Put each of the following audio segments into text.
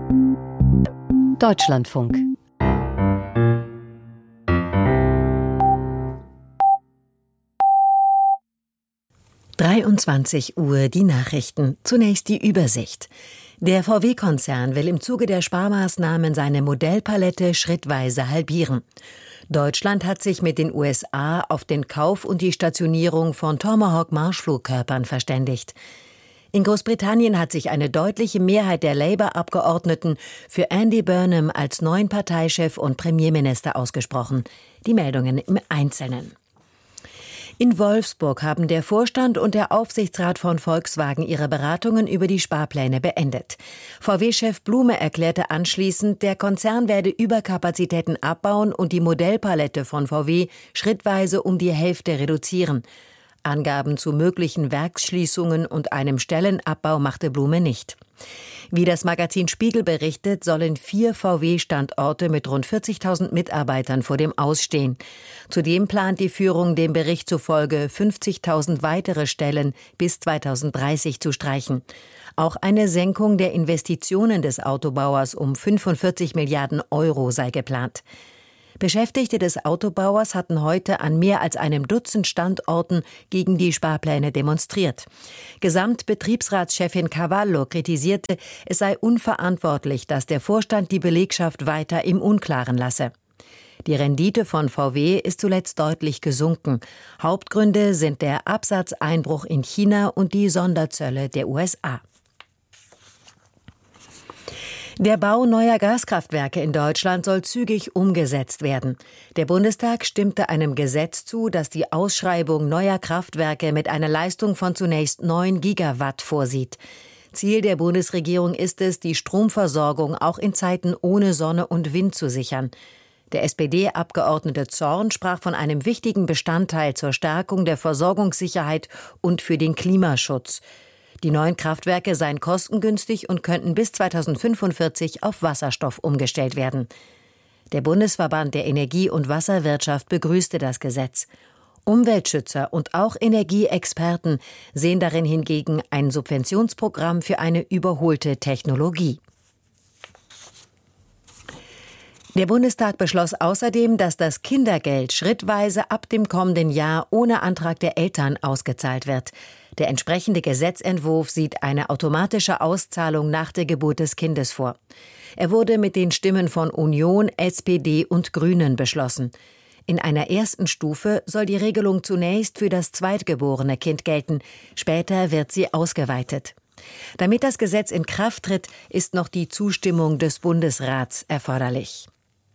Deutschlandfunk. Uhr die Nachrichten. Zunächst die Übersicht. Der VW-Konzern will im Zuge der Sparmaßnahmen seine Modellpalette schrittweise halbieren. Deutschland hat sich mit den USA auf den Kauf und die Stationierung von Tomahawk-Marschflugkörpern verständigt. In Großbritannien hat sich eine deutliche Mehrheit der Labour-Abgeordneten für Andy Burnham als neuen Parteichef und Premierminister ausgesprochen. Die Meldungen im Einzelnen. In Wolfsburg haben der Vorstand und der Aufsichtsrat von Volkswagen ihre Beratungen über die Sparpläne beendet. VW-Chef Blume erklärte anschließend, der Konzern werde Überkapazitäten abbauen und die Modellpalette von VW schrittweise um die Hälfte reduzieren. Angaben zu möglichen Werksschließungen und einem Stellenabbau machte Blume nicht. Wie das Magazin Spiegel berichtet, sollen 4 VW-Standorte mit rund 40.000 Mitarbeitern vor dem Ausstehen. Zudem plant die Führung dem Bericht zufolge 50.000 weitere Stellen bis 2030 zu streichen. Auch eine Senkung der Investitionen des Autobauers um 45 Milliarden Euro sei geplant. Beschäftigte des Autobauers hatten heute an mehr als einem Dutzend Standorten gegen die Sparpläne demonstriert. Gesamtbetriebsratschefin Cavallo kritisierte, es sei unverantwortlich, dass der Vorstand die Belegschaft weiter im Unklaren lasse. Die Rendite von VW ist zuletzt deutlich gesunken. Hauptgründe sind der Absatzeinbruch in China und die Sonderzölle der USA. Der Bau neuer Gaskraftwerke in Deutschland soll zügig umgesetzt werden. Der Bundestag stimmte einem Gesetz zu, das die Ausschreibung neuer Kraftwerke mit einer Leistung von zunächst 9 Gigawatt vorsieht. Ziel der Bundesregierung ist es, die Stromversorgung auch in Zeiten ohne Sonne und Wind zu sichern. Der SPD-Abgeordnete Zorn sprach von einem wichtigen Bestandteil zur Stärkung der Versorgungssicherheit und für den Klimaschutz. Die neuen Kraftwerke seien kostengünstig und könnten bis 2045 auf Wasserstoff umgestellt werden. Der Bundesverband der Energie- und Wasserwirtschaft begrüßte das Gesetz. Umweltschützer und auch Energieexperten sehen darin hingegen ein Subventionsprogramm für eine überholte Technologie. Der Bundestag beschloss außerdem, dass das Kindergeld schrittweise ab dem kommenden Jahr ohne Antrag der Eltern ausgezahlt wird. Der entsprechende Gesetzentwurf sieht eine automatische Auszahlung nach der Geburt des Kindes vor. Er wurde mit den Stimmen von Union, SPD und Grünen beschlossen. In einer ersten Stufe soll die Regelung zunächst für das zweitgeborene Kind gelten, später wird sie ausgeweitet. Damit das Gesetz in Kraft tritt, ist noch die Zustimmung des Bundesrats erforderlich.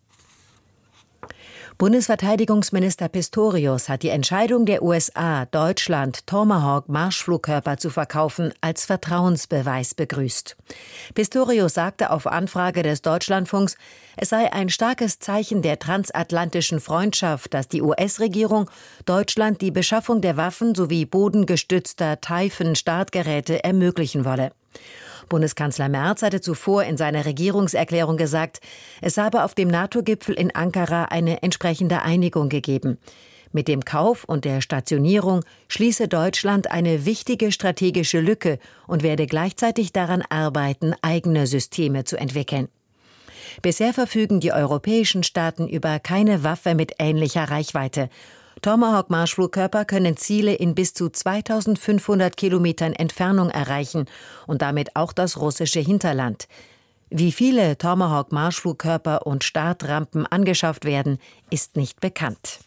Bundesverteidigungsminister Pistorius hat die Entscheidung der USA, Deutschland Tomahawk-Marschflugkörper zu verkaufen, als Vertrauensbeweis begrüßt. Pistorius sagte auf Anfrage des Deutschlandfunks, es sei ein starkes Zeichen der transatlantischen Freundschaft, dass die US-Regierung Deutschland die Beschaffung der Waffen sowie bodengestützter Typhoon-Startgeräte ermöglichen wolle. Bundeskanzler Merz hatte zuvor in seiner Regierungserklärung gesagt, es habe auf dem NATO-Gipfel in Ankara eine entsprechende Einigung gegeben. Mit dem Kauf und der Stationierung schließe Deutschland eine wichtige strategische Lücke und werde gleichzeitig daran arbeiten, eigene Systeme zu entwickeln. Bisher verfügen die europäischen Staaten über keine Waffe mit ähnlicher Reichweite. Tomahawk-Marschflugkörper können Ziele in bis zu 2500 Kilometern Entfernung erreichen und damit auch das russische Hinterland. Wie viele Tomahawk-Marschflugkörper und Startrampen angeschafft werden, ist nicht bekannt.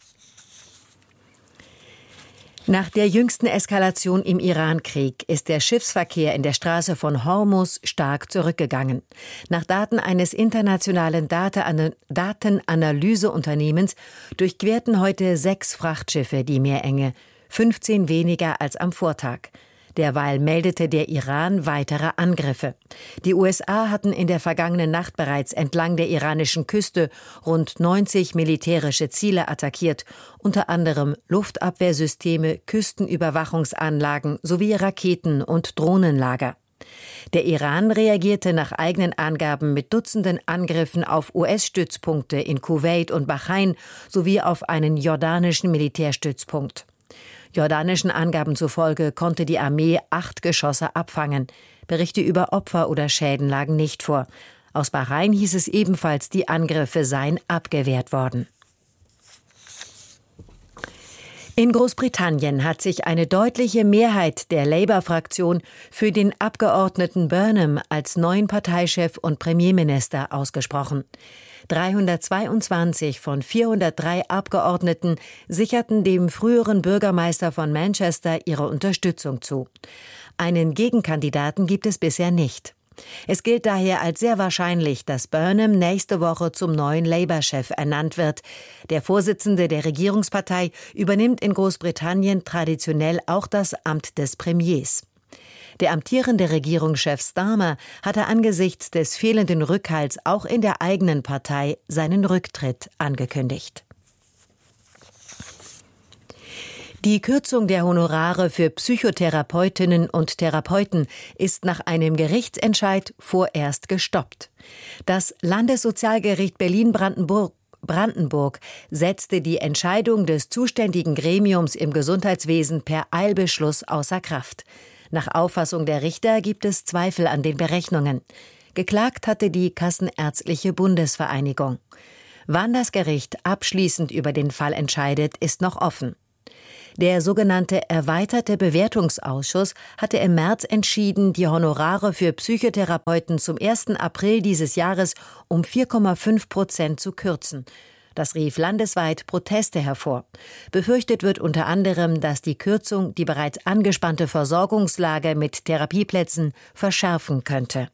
Nach der jüngsten Eskalation im Iran-Krieg ist der Schiffsverkehr in der Straße von Hormuz stark zurückgegangen. Nach Daten eines internationalen Datenanalyseunternehmens durchquerten heute 6 Frachtschiffe die Meerenge, 15 weniger als am Vortag. Derweil meldete der Iran weitere Angriffe. Die USA hatten in der vergangenen Nacht bereits entlang der iranischen Küste rund 90 militärische Ziele attackiert, unter anderem Luftabwehrsysteme, Küstenüberwachungsanlagen sowie Raketen- und Drohnenlager. Der Iran reagierte nach eigenen Angaben mit Dutzenden Angriffen auf US-Stützpunkte in Kuwait und Bahrain sowie auf einen jordanischen Militärstützpunkt. Jordanischen Angaben zufolge konnte die Armee 8 Geschosse abfangen. Berichte über Opfer oder Schäden lagen nicht vor. Aus Bahrain hieß es ebenfalls, die Angriffe seien abgewehrt worden. In Großbritannien hat sich eine deutliche Mehrheit der Labour-Fraktion für den Abgeordneten Burnham als neuen Parteichef und Premierminister ausgesprochen. 322 von 403 Abgeordneten sicherten dem früheren Bürgermeister von Manchester ihre Unterstützung zu. Einen Gegenkandidaten gibt es bisher nicht. Es gilt daher als sehr wahrscheinlich, dass Burnham nächste Woche zum neuen Labour-Chef ernannt wird. Der Vorsitzende der Regierungspartei übernimmt in Großbritannien traditionell auch das Amt des Premiers. Der amtierende Regierungschef Starmer hatte angesichts des fehlenden Rückhalts auch in der eigenen Partei seinen Rücktritt angekündigt. Die Kürzung der Honorare für Psychotherapeutinnen und Therapeuten ist nach einem Gerichtsentscheid vorerst gestoppt. Das Landessozialgericht Berlin-Brandenburg setzte die Entscheidung des zuständigen Gremiums im Gesundheitswesen per Eilbeschluss außer Kraft. Nach Auffassung der Richter gibt es Zweifel an den Berechnungen. Geklagt hatte die Kassenärztliche Bundesvereinigung. Wann das Gericht abschließend über den Fall entscheidet, ist noch offen. Der sogenannte erweiterte Bewertungsausschuss hatte im März entschieden, die Honorare für Psychotherapeuten zum 1. April dieses Jahres um 4,5% zu kürzen. Das rief landesweit Proteste hervor. Befürchtet wird unter anderem, dass die Kürzung die bereits angespannte Versorgungslage mit Therapieplätzen verschärfen könnte.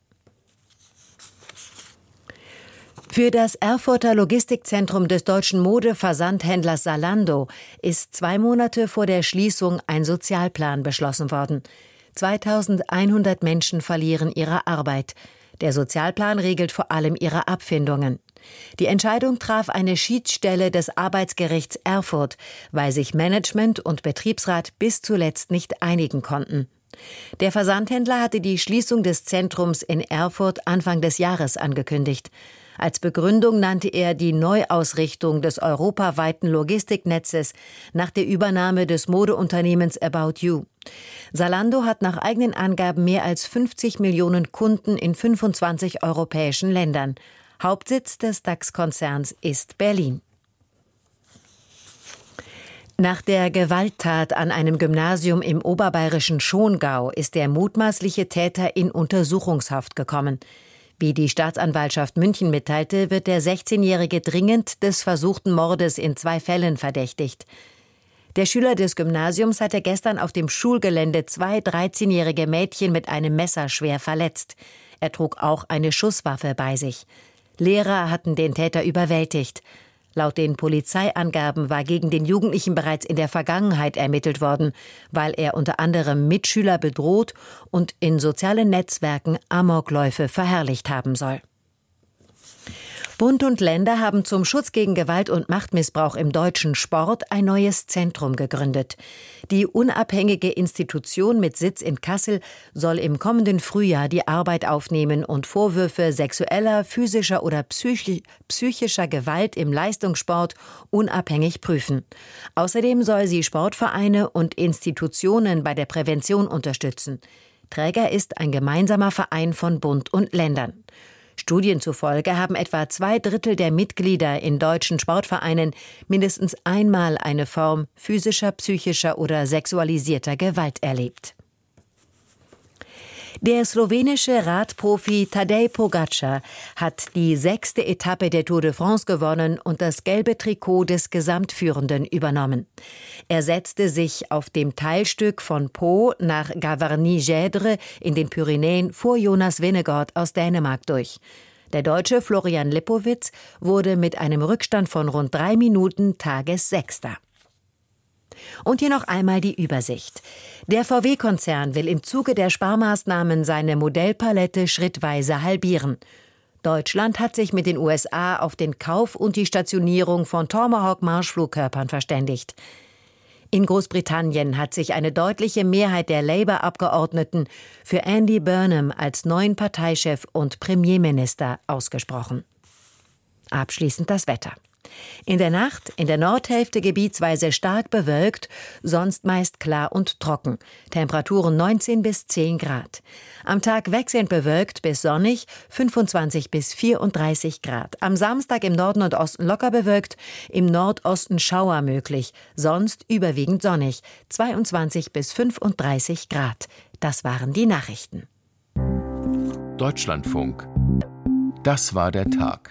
Für das Erfurter Logistikzentrum des deutschen Modeversandhändlers Zalando ist 2 Monate vor der Schließung ein Sozialplan beschlossen worden. 2100 Menschen verlieren ihre Arbeit. Der Sozialplan regelt vor allem ihre Abfindungen. Die Entscheidung traf eine Schiedsstelle des Arbeitsgerichts Erfurt, weil sich Management und Betriebsrat bis zuletzt nicht einigen konnten. Der Versandhändler hatte die Schließung des Zentrums in Erfurt Anfang des Jahres angekündigt. Als Begründung nannte er die Neuausrichtung des europaweiten Logistiknetzes nach der Übernahme des Modeunternehmens About You. Zalando hat nach eigenen Angaben mehr als 50 Millionen Kunden in 25 europäischen Ländern. Hauptsitz des DAX-Konzerns ist Berlin. Nach der Gewalttat an einem Gymnasium im oberbayerischen Schongau ist der mutmaßliche Täter in Untersuchungshaft gekommen. Wie die Staatsanwaltschaft München mitteilte, wird der 16-Jährige dringend des versuchten Mordes in 2 Fällen verdächtigt. Der Schüler des Gymnasiums hatte gestern auf dem Schulgelände 2 13-jährige Mädchen mit einem Messer schwer verletzt. Er trug auch eine Schusswaffe bei sich. Lehrer hatten den Täter überwältigt. Laut den Polizeiangaben war gegen den Jugendlichen bereits in der Vergangenheit ermittelt worden, weil er unter anderem Mitschüler bedroht und in sozialen Netzwerken Amokläufe verherrlicht haben soll. Bund und Länder haben zum Schutz gegen Gewalt und Machtmissbrauch im deutschen Sport ein neues Zentrum gegründet. Die unabhängige Institution mit Sitz in Kassel soll im kommenden Frühjahr die Arbeit aufnehmen und Vorwürfe sexueller, physischer oder psychischer Gewalt im Leistungssport unabhängig prüfen. Außerdem soll sie Sportvereine und Institutionen bei der Prävention unterstützen. Träger ist ein gemeinsamer Verein von Bund und Ländern. Studien zufolge haben etwa 2/3 der Mitglieder in deutschen Sportvereinen mindestens einmal eine Form physischer, psychischer oder sexualisierter Gewalt erlebt. Der slowenische Radprofi Tadej Pogačar hat die 6. Etappe der Tour de France gewonnen und das gelbe Trikot des Gesamtführenden übernommen. Er setzte sich auf dem Teilstück von Pau nach Gavarnie-Gèdre in den Pyrenäen vor Jonas Vingegaard aus Dänemark durch. Der Deutsche Florian Lipowitz wurde mit einem Rückstand von rund 3 Minuten Tagessechster. Und hier noch einmal die Übersicht. Der VW-Konzern will im Zuge der Sparmaßnahmen seine Modellpalette schrittweise halbieren. Deutschland hat sich mit den USA auf den Kauf und die Stationierung von Tomahawk-Marschflugkörpern verständigt. In Großbritannien hat sich eine deutliche Mehrheit der Labour-Abgeordneten für Andy Burnham als neuen Parteichef und Premierminister ausgesprochen. Abschließend das Wetter. In der Nacht in der Nordhälfte gebietsweise stark bewölkt, sonst meist klar und trocken. Temperaturen 19 bis 10 Grad. Am Tag wechselnd bewölkt bis sonnig, 25 bis 34 Grad. Am Samstag im Norden und Osten locker bewölkt, im Nordosten Schauer möglich, sonst überwiegend sonnig, 22 bis 35 Grad. Das waren die Nachrichten. Deutschlandfunk. Das war der Tag.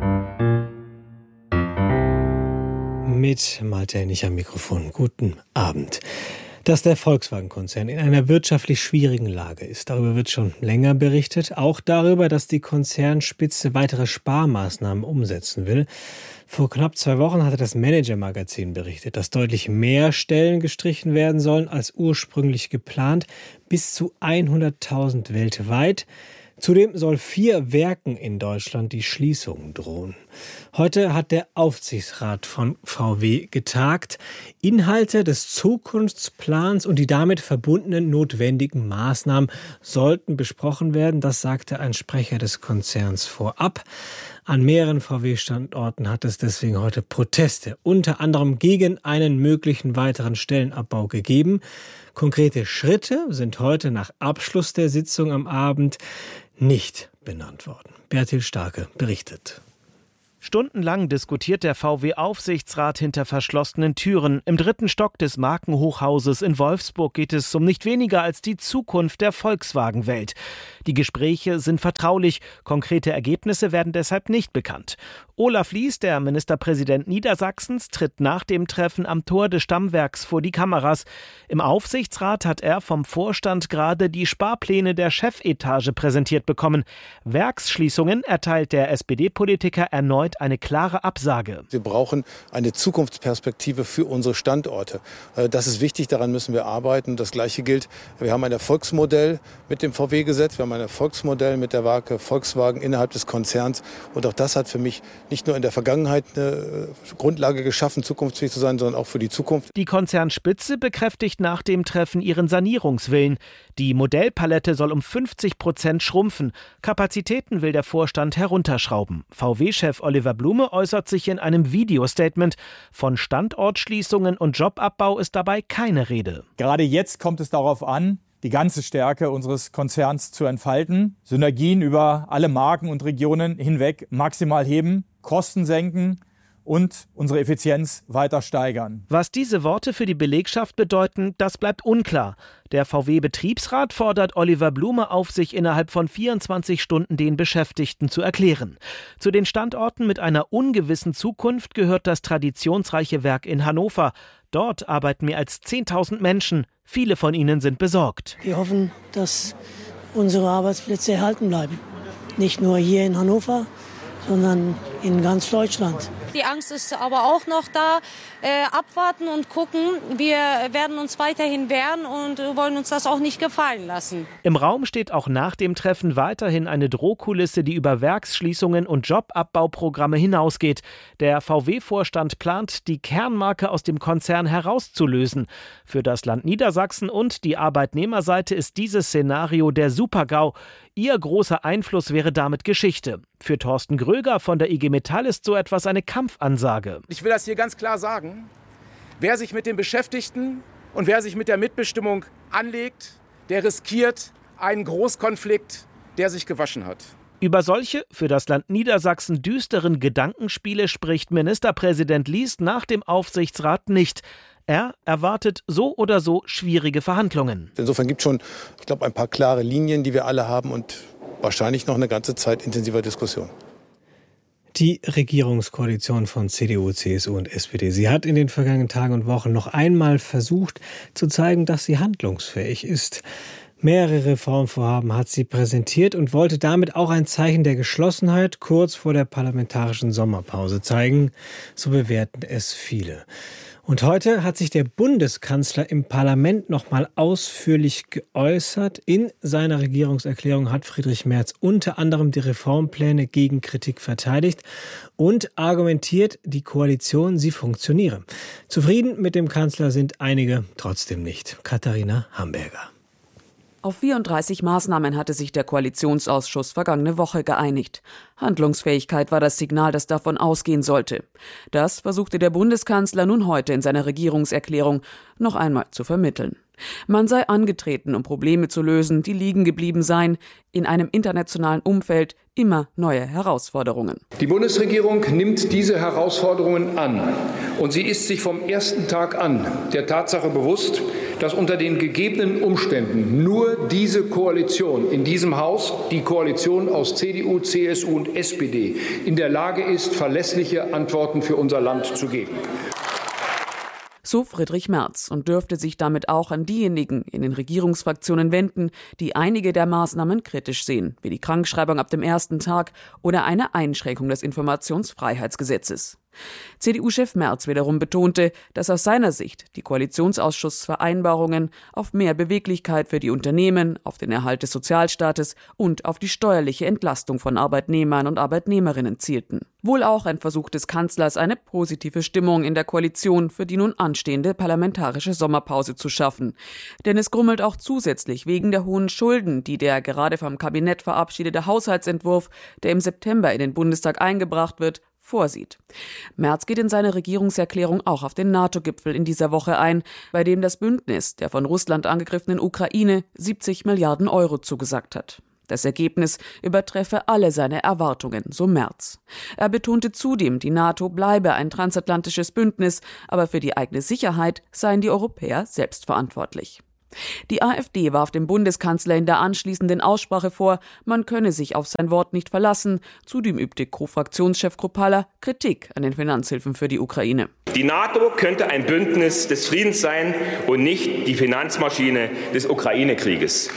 Mit Malte Hennig am Mikrofon. Guten Abend. Dass der Volkswagen-Konzern in einer wirtschaftlich schwierigen Lage ist, darüber wird schon länger berichtet. Auch darüber, dass die Konzernspitze weitere Sparmaßnahmen umsetzen will. Vor knapp 2 Wochen hatte das Manager-Magazin berichtet, dass deutlich mehr Stellen gestrichen werden sollen als ursprünglich geplant, bis zu 100.000 weltweit. Zudem soll 4 Werken in Deutschland die Schließung drohen. Heute hat der Aufsichtsrat von VW getagt. Inhalte des Zukunftsplans und die damit verbundenen notwendigen Maßnahmen sollten besprochen werden. Das sagte ein Sprecher des Konzerns vorab. An mehreren VW-Standorten hat es deswegen heute Proteste, unter anderem gegen einen möglichen weiteren Stellenabbau gegeben. Konkrete Schritte sind heute nach Abschluss der Sitzung am Abend nicht benannt worden. Bertil Starke berichtet. Stundenlang diskutiert der VW-Aufsichtsrat hinter verschlossenen Türen. Im 3. Stock des Markenhochhauses in Wolfsburg geht es um nicht weniger als die Zukunft der Volkswagen-Welt. Die Gespräche sind vertraulich, konkrete Ergebnisse werden deshalb nicht bekannt. Olaf Lies, der Ministerpräsident Niedersachsens, tritt nach dem Treffen am Tor des Stammwerks vor die Kameras. Im Aufsichtsrat hat er vom Vorstand gerade die Sparpläne der Chefetage präsentiert bekommen. Werksschließungen erteilt der SPD-Politiker erneut eine klare Absage. Wir brauchen eine Zukunftsperspektive für unsere Standorte. Das ist wichtig, daran müssen wir arbeiten. Das Gleiche gilt, wir haben ein Erfolgsmodell mit dem VW-Gesetz, wir haben ein Erfolgsmodell mit der Marke Volkswagen innerhalb des Konzerns. Und auch das hat für mich nicht nur in der Vergangenheit eine Grundlage geschaffen, zukunftsfähig zu sein, sondern auch für die Zukunft. Die Konzernspitze bekräftigt nach dem Treffen ihren Sanierungswillen. Die Modellpalette soll um 50% schrumpfen. Kapazitäten will der Vorstand herunterschrauben. VW-Chef Oliver Blume äußert sich in einem Videostatement. Von Standortschließungen und Jobabbau ist dabei keine Rede. Gerade jetzt kommt es darauf an, die ganze Stärke unseres Konzerns zu entfalten, Synergien über alle Marken und Regionen hinweg maximal heben, Kosten senken und unsere Effizienz weiter steigern. Was diese Worte für die Belegschaft bedeuten, das bleibt unklar. Der VW-Betriebsrat fordert Oliver Blume auf, sich innerhalb von 24 Stunden den Beschäftigten zu erklären. Zu den Standorten mit einer ungewissen Zukunft gehört das traditionsreiche Werk in Hannover. Dort arbeiten mehr als 10.000 Menschen. Viele von ihnen sind besorgt. Wir hoffen, dass unsere Arbeitsplätze erhalten bleiben. Nicht nur hier in Hannover, sondern in ganz Deutschland. Die Angst ist aber auch noch da. Abwarten und gucken. Wir werden uns weiterhin wehren und wollen uns das auch nicht gefallen lassen. Im Raum steht auch nach dem Treffen weiterhin eine Drohkulisse, die über Werksschließungen und Jobabbauprogramme hinausgeht. Der VW-Vorstand plant, die Kernmarke aus dem Konzern herauszulösen. Für das Land Niedersachsen und die Arbeitnehmerseite ist dieses Szenario der Super-GAU. Ihr großer Einfluss wäre damit Geschichte. Für Thorsten Gröger von der IG Metall ist so etwas eine Kampfansage. Ich will das hier ganz klar sagen. Wer sich mit den Beschäftigten und wer sich mit der Mitbestimmung anlegt, der riskiert einen Großkonflikt, der sich gewaschen hat. Über solche für das Land Niedersachsen düsteren Gedankenspiele spricht Ministerpräsident Lies nach dem Aufsichtsrat nicht. Er erwartet so oder so schwierige Verhandlungen. Insofern gibt es schon, ich glaube, ein paar klare Linien, die wir alle haben und wahrscheinlich noch eine ganze Zeit intensiver Diskussion. Die Regierungskoalition von CDU, CSU und SPD. Sie hat in den vergangenen Tagen und Wochen noch einmal versucht zu zeigen, dass sie handlungsfähig ist. Mehrere Reformvorhaben hat sie präsentiert und wollte damit auch ein Zeichen der Geschlossenheit kurz vor der parlamentarischen Sommerpause zeigen. So bewerten es viele. Und heute hat sich der Bundeskanzler im Parlament nochmal ausführlich geäußert. In seiner Regierungserklärung hat Friedrich Merz unter anderem die Reformpläne gegen Kritik verteidigt und argumentiert, die Koalition, sie funktioniere. Zufrieden mit dem Kanzler sind einige trotzdem nicht. Katharina Hamburger. Auf 34 Maßnahmen hatte sich der Koalitionsausschuss vergangene Woche geeinigt. Handlungsfähigkeit war das Signal, das davon ausgehen sollte. Das versuchte der Bundeskanzler nun heute in seiner Regierungserklärung noch einmal zu vermitteln. Man sei angetreten, um Probleme zu lösen, die liegen geblieben seien, in einem internationalen Umfeld immer neue Herausforderungen. Die Bundesregierung nimmt diese Herausforderungen an und sie ist sich vom ersten Tag an der Tatsache bewusst, dass unter den gegebenen Umständen nur diese Koalition in diesem Haus, die Koalition aus CDU, CSU und SPD, in der Lage ist, verlässliche Antworten für unser Land zu geben. So Friedrich Merz und dürfte sich damit auch an diejenigen in den Regierungsfraktionen wenden, die einige der Maßnahmen kritisch sehen, wie die Krankschreibung ab dem ersten Tag oder eine Einschränkung des Informationsfreiheitsgesetzes. CDU-Chef Merz wiederum betonte, dass aus seiner Sicht die Koalitionsausschussvereinbarungen auf mehr Beweglichkeit für die Unternehmen, auf den Erhalt des Sozialstaates und auf die steuerliche Entlastung von Arbeitnehmern und Arbeitnehmerinnen zielten. Wohl auch ein Versuch des Kanzlers, eine positive Stimmung in der Koalition für die nun anstehende parlamentarische Sommerpause zu schaffen. Denn es grummelt auch zusätzlich wegen der hohen Schulden, die der gerade vom Kabinett verabschiedete Haushaltsentwurf, der im September in den Bundestag eingebracht wird, vorsieht. Merz geht in seiner Regierungserklärung auch auf den NATO-Gipfel in dieser Woche ein, bei dem das Bündnis der von Russland angegriffenen Ukraine 70 Milliarden Euro zugesagt hat. Das Ergebnis übertreffe alle seine Erwartungen, so Merz. Er betonte zudem, die NATO bleibe ein transatlantisches Bündnis, aber für die eigene Sicherheit seien die Europäer selbst verantwortlich. Die AfD warf dem Bundeskanzler in der anschließenden Aussprache vor, man könne sich auf sein Wort nicht verlassen. Zudem übte Co-Fraktionschef Kruppalla Kritik an den Finanzhilfen für die Ukraine. Die NATO könnte ein Bündnis des Friedens sein und nicht die Finanzmaschine des Ukraine-Krieges.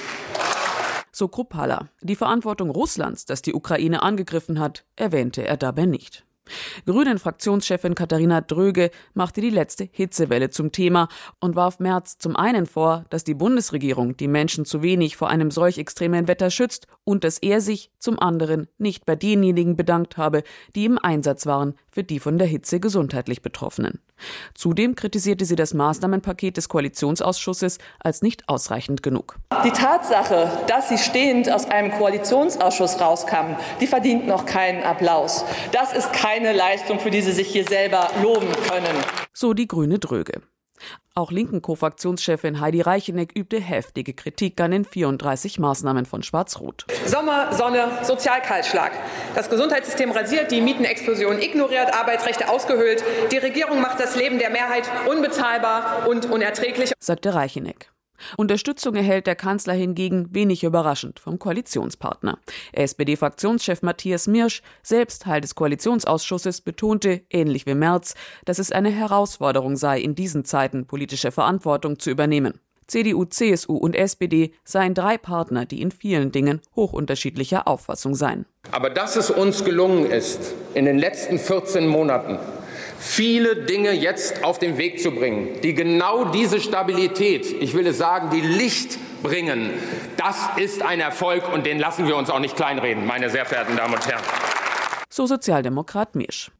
So Kruppalla. Die Verantwortung Russlands, das die Ukraine angegriffen hat, erwähnte er dabei nicht. Grünen-Fraktionschefin Katharina Dröge machte die letzte Hitzewelle zum Thema und warf Merz zum einen vor, dass die Bundesregierung die Menschen zu wenig vor einem solch extremen Wetter schützt und dass er sich zum anderen nicht bei denjenigen bedankt habe, die im Einsatz waren für die von der Hitze gesundheitlich Betroffenen. Zudem kritisierte sie das Maßnahmenpaket des Koalitionsausschusses als nicht ausreichend genug. Die Tatsache, dass sie stehend aus einem Koalitionsausschuss rauskamen, die verdient noch keinen Applaus. Das ist keine Leistung, für die sie sich hier selber loben können. So die grüne Dröge. Auch linken Co-Fraktionschefin Heidi Reicheneck übte heftige Kritik an den 34 Maßnahmen von Schwarz-Rot. Sommer, Sonne, Sozialkahlschlag. Das Gesundheitssystem rasiert, die Mietenexplosion ignoriert, Arbeitsrechte ausgehöhlt. Die Regierung macht das Leben der Mehrheit unbezahlbar und unerträglich, sagte Reicheneck. Unterstützung erhält der Kanzler hingegen wenig überraschend vom Koalitionspartner. SPD-Fraktionschef Matthias Mirsch, selbst Teil des Koalitionsausschusses, betonte, ähnlich wie Merz, dass es eine Herausforderung sei, in diesen Zeiten politische Verantwortung zu übernehmen. CDU, CSU und SPD seien drei Partner, die in vielen Dingen hochunterschiedlicher Auffassung seien. Aber dass es uns gelungen ist, in den letzten 14 Monaten viele Dinge jetzt auf den Weg zu bringen, die genau diese Stabilität, ich will es sagen, die Licht bringen, das ist ein Erfolg und den lassen wir uns auch nicht kleinreden, meine sehr verehrten Damen und Herren. So Sozialdemokrat Mirsch.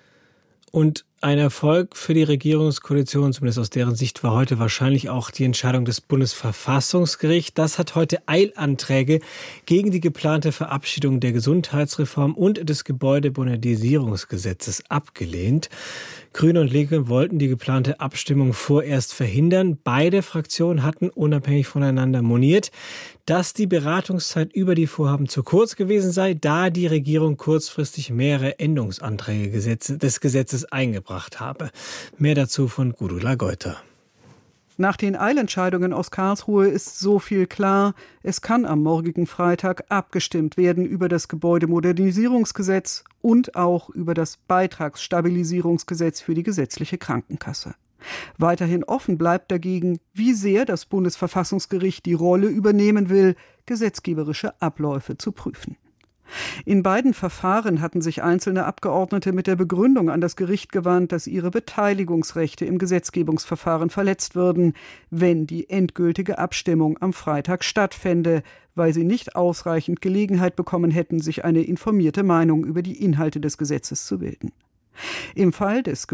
Und ein Erfolg für die Regierungskoalition, zumindest aus deren Sicht, war heute wahrscheinlich auch die Entscheidung des Bundesverfassungsgerichts. Das hat heute Eilanträge gegen die geplante Verabschiedung der Gesundheitsreform und des Gebäudemodernisierungsgesetzes abgelehnt. Grüne und Linke wollten die geplante Abstimmung vorerst verhindern. Beide Fraktionen hatten unabhängig voneinander moniert, dass die Beratungszeit über die Vorhaben zu kurz gewesen sei, da die Regierung kurzfristig mehrere Änderungsanträge des Gesetzes eingebracht habe. Mehr dazu von Gudula Geuter. Nach den Eilentscheidungen aus Karlsruhe ist so viel klar, es kann am morgigen Freitag abgestimmt werden über das Gebäudemodernisierungsgesetz und auch über das Beitragsstabilisierungsgesetz für die gesetzliche Krankenkasse. Weiterhin offen bleibt dagegen, wie sehr das Bundesverfassungsgericht die Rolle übernehmen will, gesetzgeberische Abläufe zu prüfen. In beiden Verfahren hatten sich einzelne Abgeordnete mit der Begründung an das Gericht gewandt, dass ihre Beteiligungsrechte im Gesetzgebungsverfahren verletzt würden, wenn die endgültige Abstimmung am Freitag stattfände, weil sie nicht ausreichend Gelegenheit bekommen hätten, sich eine informierte Meinung über die Inhalte des Gesetzes zu bilden. Im Fall des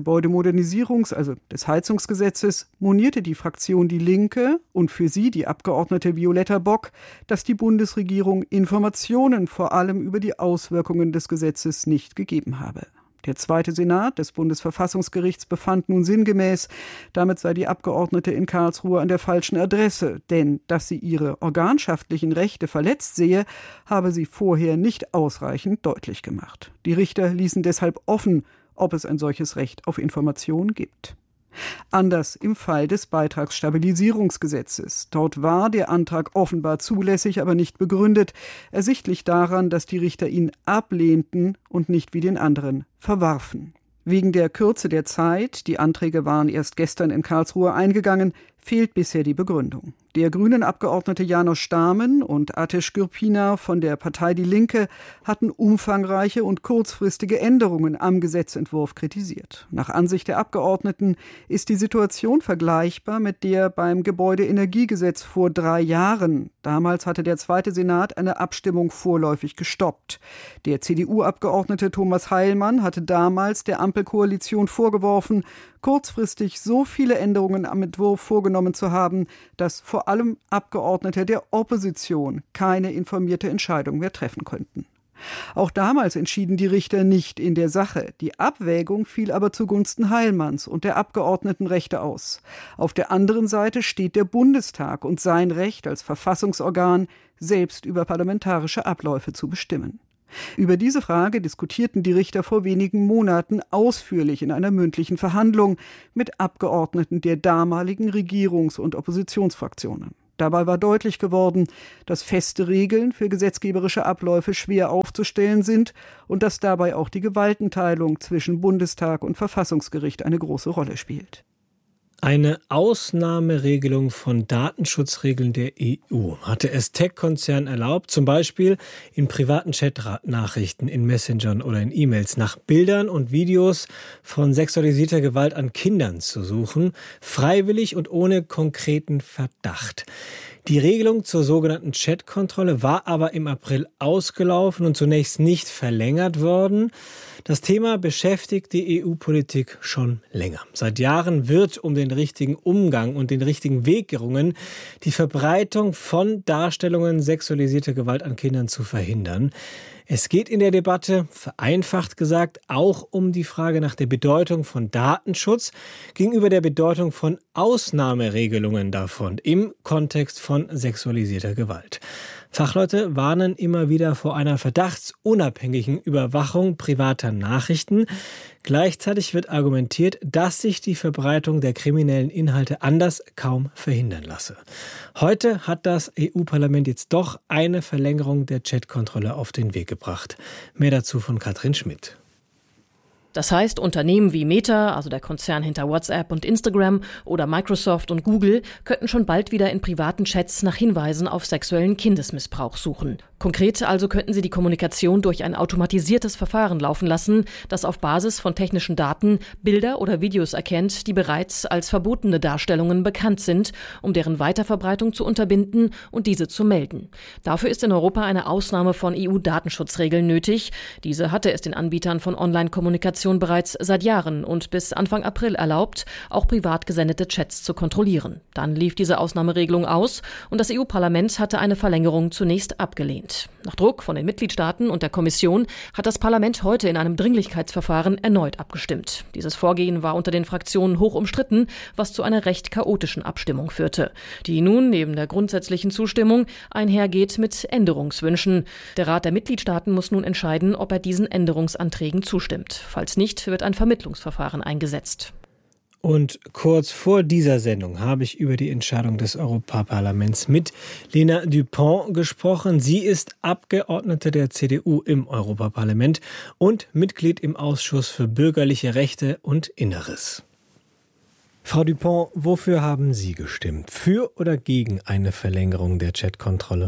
also des Heizungsgesetzes, monierte die Fraktion Die Linke und für sie die Abgeordnete Violetta Bock, dass die Bundesregierung Informationen vor allem über die Auswirkungen des Gesetzes nicht gegeben habe. Der zweite Senat des Bundesverfassungsgerichts befand nun sinngemäß, damit sei die Abgeordnete in Karlsruhe an der falschen Adresse, denn dass sie ihre organschaftlichen Rechte verletzt sehe, habe sie vorher nicht ausreichend deutlich gemacht. Die Richter ließen deshalb offen, ob es ein solches Recht auf Information gibt. Anders im Fall des Beitragsstabilisierungsgesetzes. Dort war der Antrag offenbar zulässig, aber nicht begründet, ersichtlich daran, dass die Richter ihn ablehnten und nicht wie den anderen verwarfen. Wegen der Kürze der Zeit, die Anträge waren erst gestern in Karlsruhe eingegangen, fehlt bisher die Begründung. Der Grünen-Abgeordnete János Stámen und Ateş Gürpınar von der Partei Die Linke hatten umfangreiche und kurzfristige Änderungen am Gesetzentwurf kritisiert. Nach Ansicht der Abgeordneten ist die Situation vergleichbar mit der beim Gebäudeenergiegesetz vor 3 Jahren. Damals hatte der zweite Senat eine Abstimmung vorläufig gestoppt. Der CDU-Abgeordnete Thomas Heilmann hatte damals der Ampelkoalition vorgeworfen, kurzfristig so viele Änderungen am Entwurf vorgenommen zu haben, dass vor allem Abgeordnete der Opposition keine informierte Entscheidung mehr treffen könnten. Auch damals entschieden die Richter nicht in der Sache. Die Abwägung fiel aber zugunsten Heilmanns und der Abgeordnetenrechte aus. Auf der anderen Seite steht der Bundestag und sein Recht als Verfassungsorgan, selbst über parlamentarische Abläufe zu bestimmen. Über diese Frage diskutierten die Richter vor wenigen Monaten ausführlich in einer mündlichen Verhandlung mit Abgeordneten der damaligen Regierungs- und Oppositionsfraktionen. Dabei war deutlich geworden, dass feste Regeln für gesetzgeberische Abläufe schwer aufzustellen sind und dass dabei auch die Gewaltenteilung zwischen Bundestag und Verfassungsgericht eine große Rolle spielt. Eine Ausnahmeregelung von Datenschutzregeln der EU hatte es Tech-Konzernen erlaubt, zum Beispiel in privaten Chat-Nachrichten, in Messengern oder in E-Mails nach Bildern und Videos von sexualisierter Gewalt an Kindern zu suchen, freiwillig und ohne konkreten Verdacht. Die Regelung zur sogenannten Chat-Kontrolle war aber im April ausgelaufen und zunächst nicht verlängert worden. Das Thema beschäftigt die EU-Politik schon länger. Seit Jahren wird um den richtigen Umgang und den richtigen Weg gerungen, die Verbreitung von Darstellungen sexualisierter Gewalt an Kindern zu verhindern. Es geht in der Debatte, vereinfacht gesagt, auch um die Frage nach der Bedeutung von Datenschutz gegenüber der Bedeutung von Ausnahmeregelungen davon im Kontext von sexualisierter Gewalt. Fachleute warnen immer wieder vor einer verdachtsunabhängigen Überwachung privater Nachrichten. Gleichzeitig wird argumentiert, dass sich die Verbreitung der kriminellen Inhalte anders kaum verhindern lasse. Heute hat das EU-Parlament jetzt doch eine Verlängerung der Chatkontrolle auf den Weg gebracht. Mehr dazu von Katrin Schmidt. Das heißt, Unternehmen wie Meta, also der Konzern hinter WhatsApp und Instagram, oder Microsoft und Google könnten schon bald wieder in privaten Chats nach Hinweisen auf sexuellen Kindesmissbrauch suchen. Konkret also könnten sie die Kommunikation durch ein automatisiertes Verfahren laufen lassen, das auf Basis von technischen Daten Bilder oder Videos erkennt, die bereits als verbotene Darstellungen bekannt sind, um deren Weiterverbreitung zu unterbinden und diese zu melden. Dafür ist in Europa eine Ausnahme von EU-Datenschutzregeln nötig. Diese hatte es den Anbietern von Online-Kommunikation bereits seit Jahren und bis Anfang April erlaubt, auch privat gesendete Chats zu kontrollieren. Dann lief diese Ausnahmeregelung aus und das EU-Parlament hatte eine Verlängerung zunächst abgelehnt. Nach Druck von den Mitgliedstaaten und der Kommission hat das Parlament heute in einem Dringlichkeitsverfahren erneut abgestimmt. Dieses Vorgehen war unter den Fraktionen hoch umstritten, was zu einer recht chaotischen Abstimmung führte, die nun neben der grundsätzlichen Zustimmung einhergeht mit Änderungswünschen. Der Rat der Mitgliedstaaten muss nun entscheiden, ob er diesen Änderungsanträgen zustimmt. Falls nicht, wird ein Vermittlungsverfahren eingesetzt. Und kurz vor dieser Sendung habe ich über die Entscheidung des Europaparlaments mit Lena Dupont gesprochen. Sie ist Abgeordnete der CDU im Europaparlament und Mitglied im Ausschuss für bürgerliche Rechte und Inneres. Frau Dupont, wofür haben Sie gestimmt? Für oder gegen eine Verlängerung der Chatkontrolle?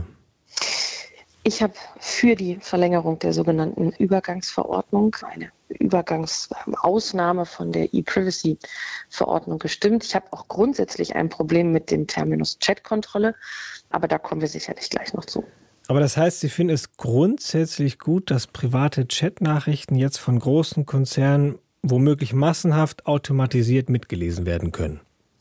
Ich habe für die Verlängerung der sogenannten Übergangsverordnung, eine Übergangsausnahme von der E-Privacy-Verordnung gestimmt. Ich habe auch grundsätzlich ein Problem mit dem Terminus Chatkontrolle, aber da kommen wir sicherlich gleich noch zu. Aber das heißt, Sie finden es grundsätzlich gut, dass private Chatnachrichten jetzt von großen Konzernen womöglich massenhaft automatisiert mitgelesen werden können?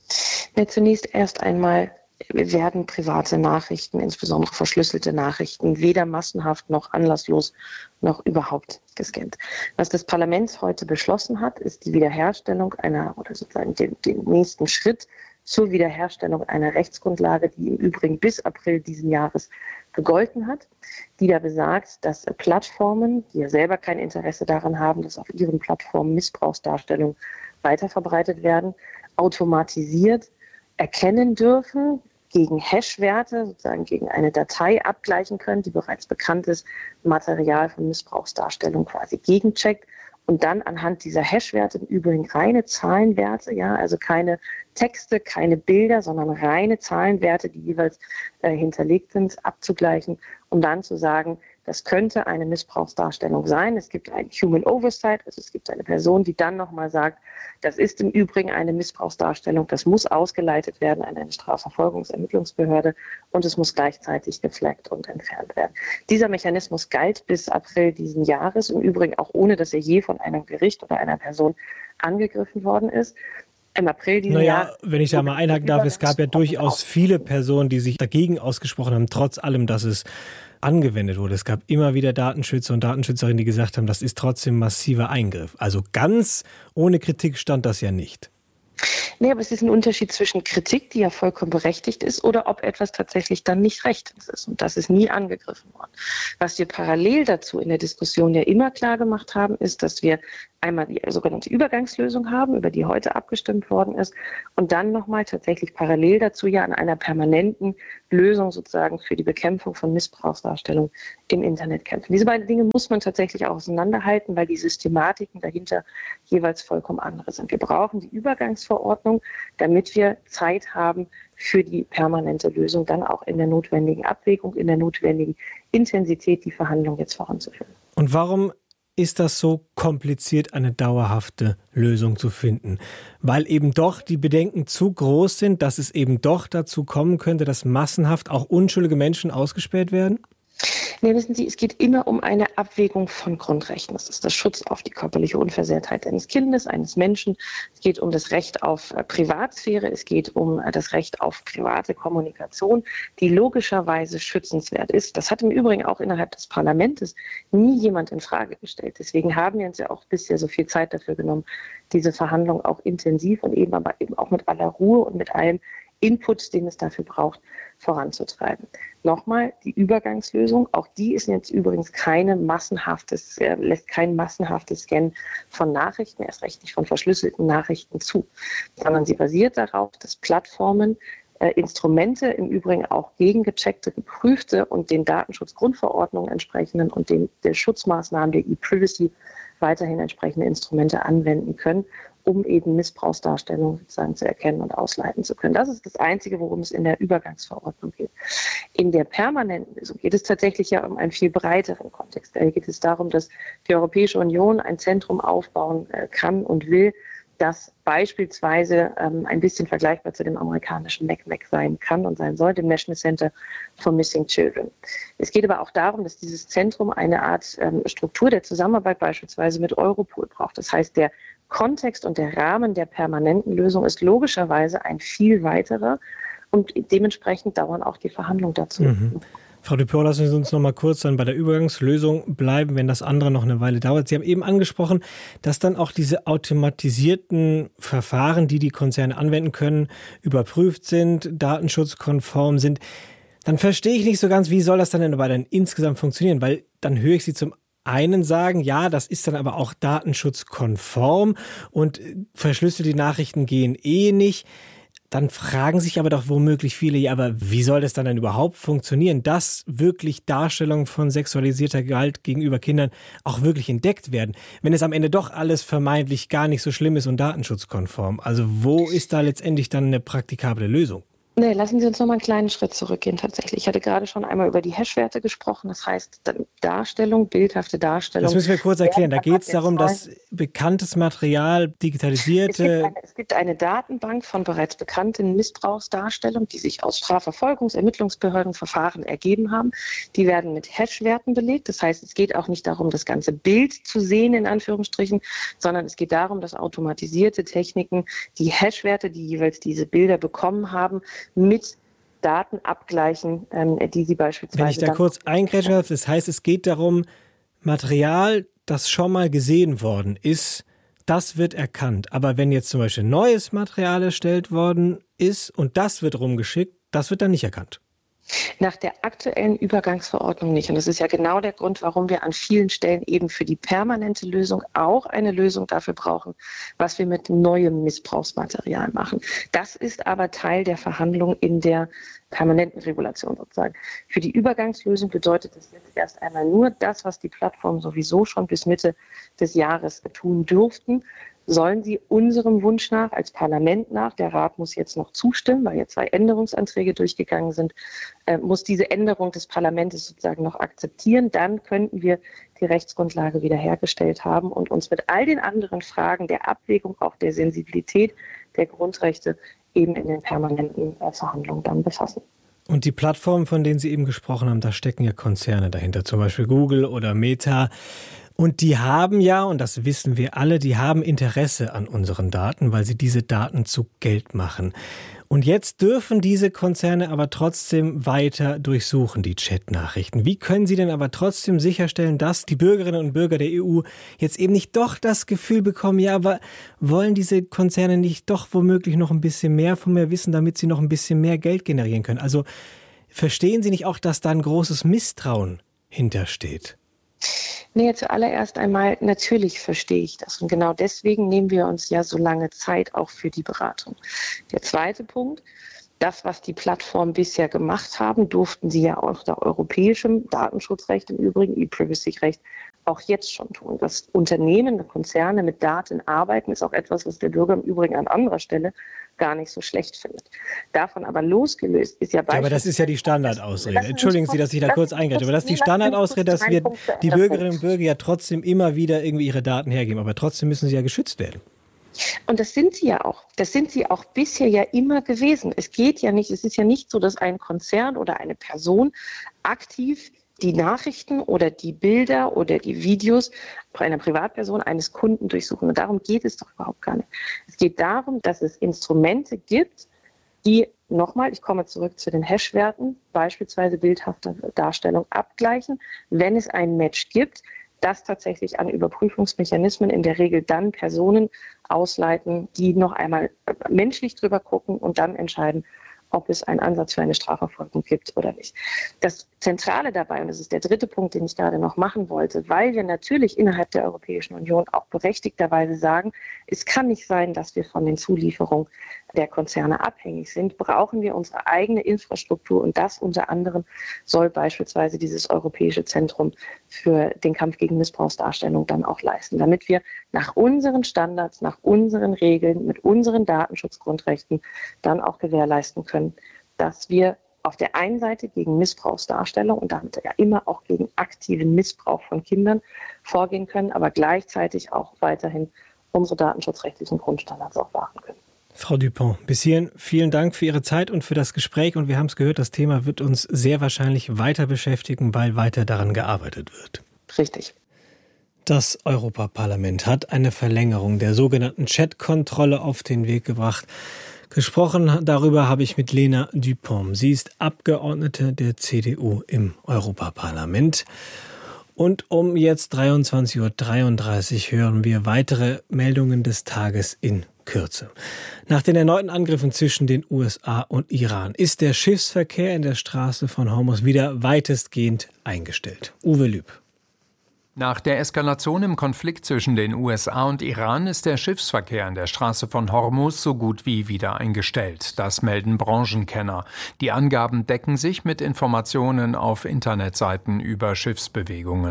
Ja, zunächst erst einmal werden private Nachrichten, insbesondere verschlüsselte Nachrichten, weder massenhaft noch anlasslos noch überhaupt gescannt. Was das Parlament heute beschlossen hat, ist die Wiederherstellung oder sozusagen den nächsten Schritt zur Wiederherstellung einer Rechtsgrundlage, die im Übrigen bis April diesen Jahres gegolten hat, die da besagt, dass Plattformen, die ja selber kein Interesse daran haben, dass auf ihren Plattformen Missbrauchsdarstellungen weiterverbreitet werden, automatisiert erkennen dürfen, gegen Hash-Werte, sozusagen gegen eine Datei abgleichen können, die bereits bekanntes Material von Missbrauchsdarstellung quasi gegencheckt und dann anhand dieser Hash-Werte, im Übrigen reine Zahlenwerte, ja, also keine Texte, keine Bilder, sondern reine Zahlenwerte, die jeweils hinterlegt sind, abzugleichen, um dann zu sagen, das könnte eine Missbrauchsdarstellung sein. Es gibt ein Human Oversight, also es gibt eine Person, die dann nochmal sagt, das ist im Übrigen eine Missbrauchsdarstellung, das muss ausgeleitet werden an eine Strafverfolgungsermittlungsbehörde und es muss gleichzeitig geflaggt und entfernt werden. Dieser Mechanismus galt bis April diesen Jahres, im Übrigen auch ohne, dass er je von einem Gericht oder einer Person angegriffen worden ist. Im April diesen Jahres. Wenn ich da mal einhaken darf, es gab ja durchaus viele Personen, die sich dagegen ausgesprochen haben, trotz allem, dass es angewendet wurde. Es gab immer wieder Datenschützer und Datenschützerinnen, die gesagt haben, das ist trotzdem massiver Eingriff. Also ganz ohne Kritik stand das ja nicht. Nee, aber es ist ein Unterschied zwischen Kritik, die ja vollkommen berechtigt ist, oder ob etwas tatsächlich dann nicht rechtens ist. Und das ist nie angegriffen worden. Was wir parallel dazu in der Diskussion ja immer klar gemacht haben, ist, dass wir einmal die sogenannte Übergangslösung haben, über die heute abgestimmt worden ist, und dann nochmal tatsächlich parallel dazu ja an einer permanenten Lösung sozusagen für die Bekämpfung von Missbrauchsdarstellung im Internet kämpfen. Diese beiden Dinge muss man tatsächlich auch auseinanderhalten, weil die Systematiken dahinter jeweils vollkommen andere sind. Wir brauchen die Übergangsverordnung, damit wir Zeit haben für die permanente Lösung, dann auch in der notwendigen Abwägung, in der notwendigen Intensität, die Verhandlungen jetzt voranzuführen. Und warum ist das so kompliziert, eine dauerhafte Lösung zu finden? Weil eben doch die Bedenken zu groß sind, dass es eben doch dazu kommen könnte, dass massenhaft auch unschuldige Menschen ausgespäht werden? Nee, wissen Sie, es geht immer um eine Abwägung von Grundrechten. Das ist der Schutz auf die körperliche Unversehrtheit eines Kindes, eines Menschen. Es geht um das Recht auf Privatsphäre. Es geht um das Recht auf private Kommunikation, die logischerweise schützenswert ist. Das hat im Übrigen auch innerhalb des Parlaments nie jemand in Frage gestellt. Deswegen haben wir uns ja auch bisher so viel Zeit dafür genommen, diese Verhandlungen auch intensiv und eben auch mit aller Ruhe und mit allem Input, den es dafür braucht, voranzutreiben. Nochmal, die Übergangslösung, auch die ist jetzt übrigens lässt kein massenhaftes Scannen von Nachrichten, erst recht nicht von verschlüsselten Nachrichten zu, sondern sie basiert darauf, dass Plattformen Instrumente, im Übrigen auch gegengecheckte, geprüfte und den Datenschutzgrundverordnungen entsprechenden und der Schutzmaßnahmen der E-Privacy weiterhin entsprechende Instrumente anwenden können, um eben Missbrauchsdarstellungen sozusagen zu erkennen und ausleiten zu können. Das ist das Einzige, worum es in der Übergangsverordnung geht. In der permanenten Lösung geht es tatsächlich ja um einen viel breiteren Kontext. Da geht es darum, dass die Europäische Union ein Zentrum aufbauen kann und will, das beispielsweise ein bisschen vergleichbar zu dem amerikanischen NCMEC sein kann und sein soll, dem National Center for Missing Children. Es geht aber auch darum, dass dieses Zentrum eine Art Struktur der Zusammenarbeit beispielsweise mit Europol braucht. Das heißt, der Kontext und der Rahmen der permanenten Lösung ist logischerweise ein viel weiterer und dementsprechend dauern auch die Verhandlungen dazu. Frau Dupont, lassen Sie uns noch mal kurz dann bei der Übergangslösung bleiben, wenn das andere noch eine Weile dauert. Sie haben eben angesprochen, dass dann auch diese automatisierten Verfahren, die die Konzerne anwenden können, überprüft sind, datenschutzkonform sind. Dann verstehe ich nicht so ganz, wie soll das dann aber dann insgesamt funktionieren? Weil dann höre ich Sie zum einen sagen, ja, das ist dann aber auch datenschutzkonform und verschlüsselte Nachrichten gehen nicht. Dann fragen sich aber doch womöglich viele, ja, aber wie soll das dann überhaupt funktionieren, dass wirklich Darstellungen von sexualisierter Gewalt gegenüber Kindern auch wirklich entdeckt werden, wenn es am Ende doch alles vermeintlich gar nicht so schlimm ist und datenschutzkonform? Also wo ist da letztendlich dann eine praktikable Lösung? Nee, lassen Sie uns noch mal einen kleinen Schritt zurückgehen tatsächlich. Ich hatte gerade schon einmal über die Hashwerte gesprochen. Das heißt, Darstellung, bildhafte Darstellung. Das müssen wir kurz erklären. Da geht es darum, dass bekanntes Material, digitalisierte... Es gibt eine Datenbank von bereits bekannten Missbrauchsdarstellungen, die sich aus Strafverfolgungs-, Ermittlungsbehörden, Verfahren ergeben haben. Die werden mit Hashwerten belegt. Das heißt, es geht auch nicht darum, das ganze Bild zu sehen, in Anführungsstrichen, sondern es geht darum, dass automatisierte Techniken die Hashwerte, die jeweils diese Bilder bekommen haben, mit Daten abgleichen, die sie beispielsweise... Wenn ich da kurz eingrätschen darf, das heißt, es geht darum, Material, das schon mal gesehen worden ist, das wird erkannt. Aber wenn jetzt zum Beispiel neues Material erstellt worden ist und das wird rumgeschickt, das wird dann nicht erkannt. Nach der aktuellen Übergangsverordnung nicht. Und das ist ja genau der Grund, warum wir an vielen Stellen eben für die permanente Lösung auch eine Lösung dafür brauchen, was wir mit neuem Missbrauchsmaterial machen. Das ist aber Teil der Verhandlungen in der permanenten Regulation sozusagen. Für die Übergangslösung bedeutet das jetzt erst einmal nur das, was die Plattformen sowieso schon bis Mitte des Jahres tun dürften, sollen sie unserem Wunsch nach, als Parlament nach, der Rat muss jetzt noch zustimmen, weil jetzt 2 Änderungsanträge durchgegangen sind, muss diese Änderung des Parlaments sozusagen noch akzeptieren. Dann könnten wir die Rechtsgrundlage wiederhergestellt haben und uns mit all den anderen Fragen der Abwägung, auch der Sensibilität der Grundrechte eben in den permanenten Verhandlungen dann befassen. Und die Plattformen, von denen Sie eben gesprochen haben, da stecken ja Konzerne dahinter, zum Beispiel Google oder Meta. Und die haben ja, und das wissen wir alle, die haben Interesse an unseren Daten, weil sie diese Daten zu Geld machen. Und jetzt dürfen diese Konzerne aber trotzdem weiter durchsuchen, die Chatnachrichten. Wie können Sie denn aber trotzdem sicherstellen, dass die Bürgerinnen und Bürger der EU jetzt eben nicht doch das Gefühl bekommen, ja, aber wollen diese Konzerne nicht doch womöglich noch ein bisschen mehr von mir wissen, damit sie noch ein bisschen mehr Geld generieren können? Also verstehen Sie nicht auch, dass da ein großes Misstrauen hintersteht? Nee, zuallererst einmal, natürlich verstehe ich das. Und genau deswegen nehmen wir uns ja so lange Zeit auch für die Beratung. Der zweite Punkt, das, was die Plattformen bisher gemacht haben, durften sie ja auch nach europäischem Datenschutzrecht, im Übrigen E-Privacy-Recht, auch jetzt schon tun. Das Unternehmen, Konzerne mit Daten arbeiten, ist auch etwas, was der Bürger im Übrigen an anderer Stelle gar nicht so schlecht findet. Davon aber losgelöst ist ja beispielsweise... Aber das ist ja die Standardausrede. Entschuldigen Sie, dass ich da kurz eingreife, aber das ist die Standardausrede, dass wir die Bürgerinnen und Bürger ja trotzdem immer wieder irgendwie ihre Daten hergeben. Aber trotzdem müssen sie ja geschützt werden. Und das sind sie ja auch. Das sind sie auch bisher ja immer gewesen. Es geht ja nicht, es ist ja nicht so, dass ein Konzern oder eine Person aktiv die Nachrichten oder die Bilder oder die Videos einer Privatperson, eines Kunden durchsuchen. Und darum geht es doch überhaupt gar nicht. Es geht darum, dass es Instrumente gibt, die, nochmal, ich komme zurück zu den Hashwerten, beispielsweise bildhafte Darstellung abgleichen, wenn es ein Match gibt, das tatsächlich an Überprüfungsmechanismen in der Regel dann Personen ausleiten, die noch einmal menschlich drüber gucken und dann entscheiden, ob es einen Ansatz für eine Strafverfolgung gibt oder nicht. Das Zentrale dabei, und das ist der dritte Punkt, den ich gerade noch machen wollte, weil wir natürlich innerhalb der Europäischen Union auch berechtigterweise sagen, es kann nicht sein, dass wir von den Zulieferungen der Konzerne abhängig sind, brauchen wir unsere eigene Infrastruktur und das unter anderem soll beispielsweise dieses Europäische Zentrum für den Kampf gegen Missbrauchsdarstellung dann auch leisten, damit wir nach unseren Standards, nach unseren Regeln, mit unseren Datenschutzgrundrechten dann auch gewährleisten können, dass wir auf der einen Seite gegen Missbrauchsdarstellung und damit ja immer auch gegen aktiven Missbrauch von Kindern vorgehen können, aber gleichzeitig auch weiterhin unsere datenschutzrechtlichen Grundstandards auch wahren können. Frau Dupont, bis hierhin vielen Dank für Ihre Zeit und für das Gespräch. Und wir haben es gehört, das Thema wird uns sehr wahrscheinlich weiter beschäftigen, weil weiter daran gearbeitet wird. Richtig. Das Europaparlament hat eine Verlängerung der sogenannten Chat-Kontrolle auf den Weg gebracht. Gesprochen darüber habe ich mit Lena Dupont. Sie ist Abgeordnete der CDU im Europaparlament. Und um jetzt 23.33 Uhr hören wir weitere Meldungen des Tages in Kürze. Nach den erneuten Angriffen zwischen den USA und Iran ist der Schiffsverkehr in der Straße von Hormuz wieder weitestgehend eingestellt. Uwe Lüb. Nach der Eskalation im Konflikt zwischen den USA und Iran ist der Schiffsverkehr in der Straße von Hormuz so gut wie wieder eingestellt. Das melden Branchenkenner. Die Angaben decken sich mit Informationen auf Internetseiten über Schiffsbewegungen.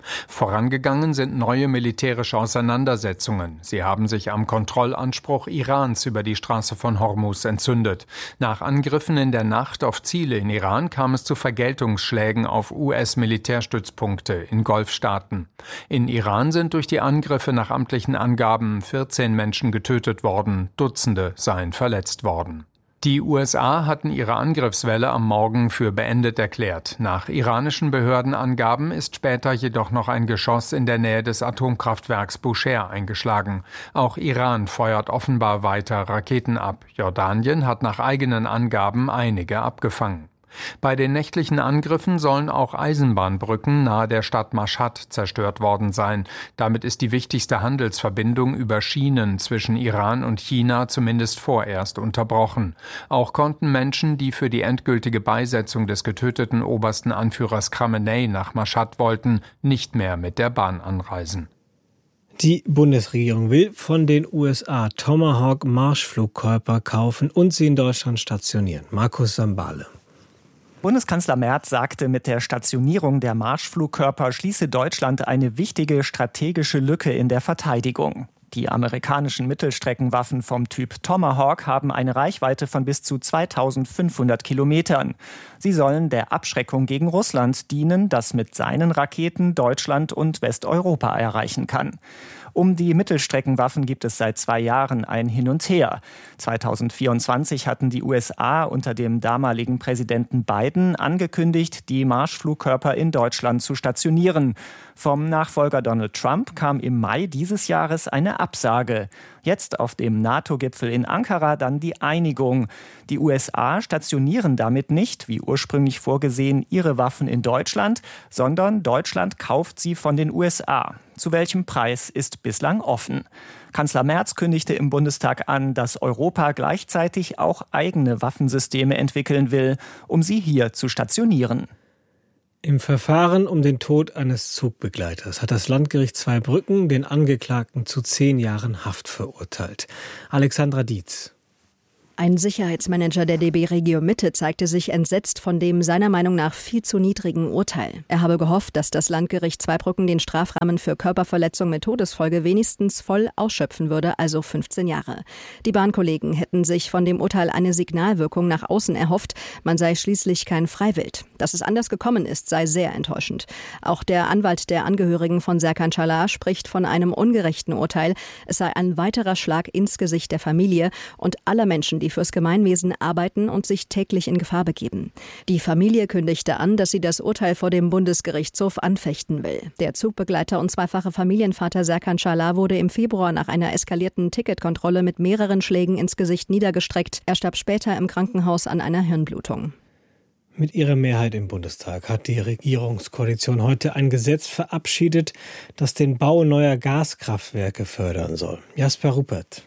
Vorangegangen sind neue militärische Auseinandersetzungen. Sie haben sich am Kontrollanspruch Irans über die Straße von Hormuz entzündet. Nach Angriffen in der Nacht auf Ziele in Iran kam es zu Vergeltungsschlägen auf US-Militärstützpunkte in Golfstaaten. In Iran sind durch die Angriffe nach amtlichen Angaben 14 Menschen getötet worden, Dutzende seien verletzt worden. Die USA hatten ihre Angriffswelle am Morgen für beendet erklärt. Nach iranischen Behördenangaben ist später jedoch noch ein Geschoss in der Nähe des Atomkraftwerks Bushehr eingeschlagen. Auch Iran feuert offenbar weiter Raketen ab. Jordanien hat nach eigenen Angaben einige abgefangen. Bei den nächtlichen Angriffen sollen auch Eisenbahnbrücken nahe der Stadt Mashhad zerstört worden sein. Damit ist die wichtigste Handelsverbindung über Schienen zwischen Iran und China zumindest vorerst unterbrochen. Auch konnten Menschen, die für die endgültige Beisetzung des getöteten obersten Anführers Khamenei nach Mashhad wollten, nicht mehr mit der Bahn anreisen. Die Bundesregierung will von den USA Tomahawk-Marschflugkörper kaufen und sie in Deutschland stationieren. Markus Sambale. Bundeskanzler Merz sagte, mit der Stationierung der Marschflugkörper schließe Deutschland eine wichtige strategische Lücke in der Verteidigung. Die amerikanischen Mittelstreckenwaffen vom Typ Tomahawk haben eine Reichweite von bis zu 2500 Kilometern. Sie sollen der Abschreckung gegen Russland dienen, das mit seinen Raketen Deutschland und Westeuropa erreichen kann. Um die Mittelstreckenwaffen gibt es seit 2 Jahren ein Hin und Her. 2024 hatten die USA unter dem damaligen Präsidenten Biden angekündigt, die Marschflugkörper in Deutschland zu stationieren. Vom Nachfolger Donald Trump kam im Mai dieses Jahres eine Absage. Jetzt auf dem NATO-Gipfel in Ankara dann die Einigung. Die USA stationieren damit nicht, wie ursprünglich vorgesehen, ihre Waffen in Deutschland, sondern Deutschland kauft sie von den USA. Zu welchem Preis ist bislang offen. Kanzler Merz kündigte im Bundestag an, dass Europa gleichzeitig auch eigene Waffensysteme entwickeln will, um sie hier zu stationieren. Im Verfahren um den Tod eines Zugbegleiters hat das Landgericht Zweibrücken den Angeklagten zu 10 Jahren Haft verurteilt. Alexandra Dietz. Ein Sicherheitsmanager der DB Regio Mitte zeigte sich entsetzt von dem seiner Meinung nach viel zu niedrigen Urteil. Er habe gehofft, dass das Landgericht Zweibrücken den Strafrahmen für Körperverletzung mit Todesfolge wenigstens voll ausschöpfen würde, also 15 Jahre. Die Bahnkollegen hätten sich von dem Urteil eine Signalwirkung nach außen erhofft, man sei schließlich kein Freiwild. Dass es anders gekommen ist, sei sehr enttäuschend. Auch der Anwalt der Angehörigen von Serkan Çalar spricht von einem ungerechten Urteil. Es sei ein weiterer Schlag ins Gesicht der Familie und aller Menschen, die fürs Gemeinwesen arbeiten und sich täglich in Gefahr begeben. Die Familie kündigte an, dass sie das Urteil vor dem Bundesgerichtshof anfechten will. Der Zugbegleiter und zweifache Familienvater Serkan Çalar wurde im Februar nach einer eskalierten Ticketkontrolle mit mehreren Schlägen ins Gesicht niedergestreckt. Er starb später im Krankenhaus an einer Hirnblutung. Mit ihrer Mehrheit im Bundestag hat die Regierungskoalition heute ein Gesetz verabschiedet, das den Bau neuer Gaskraftwerke fördern soll. Jasper Ruppert.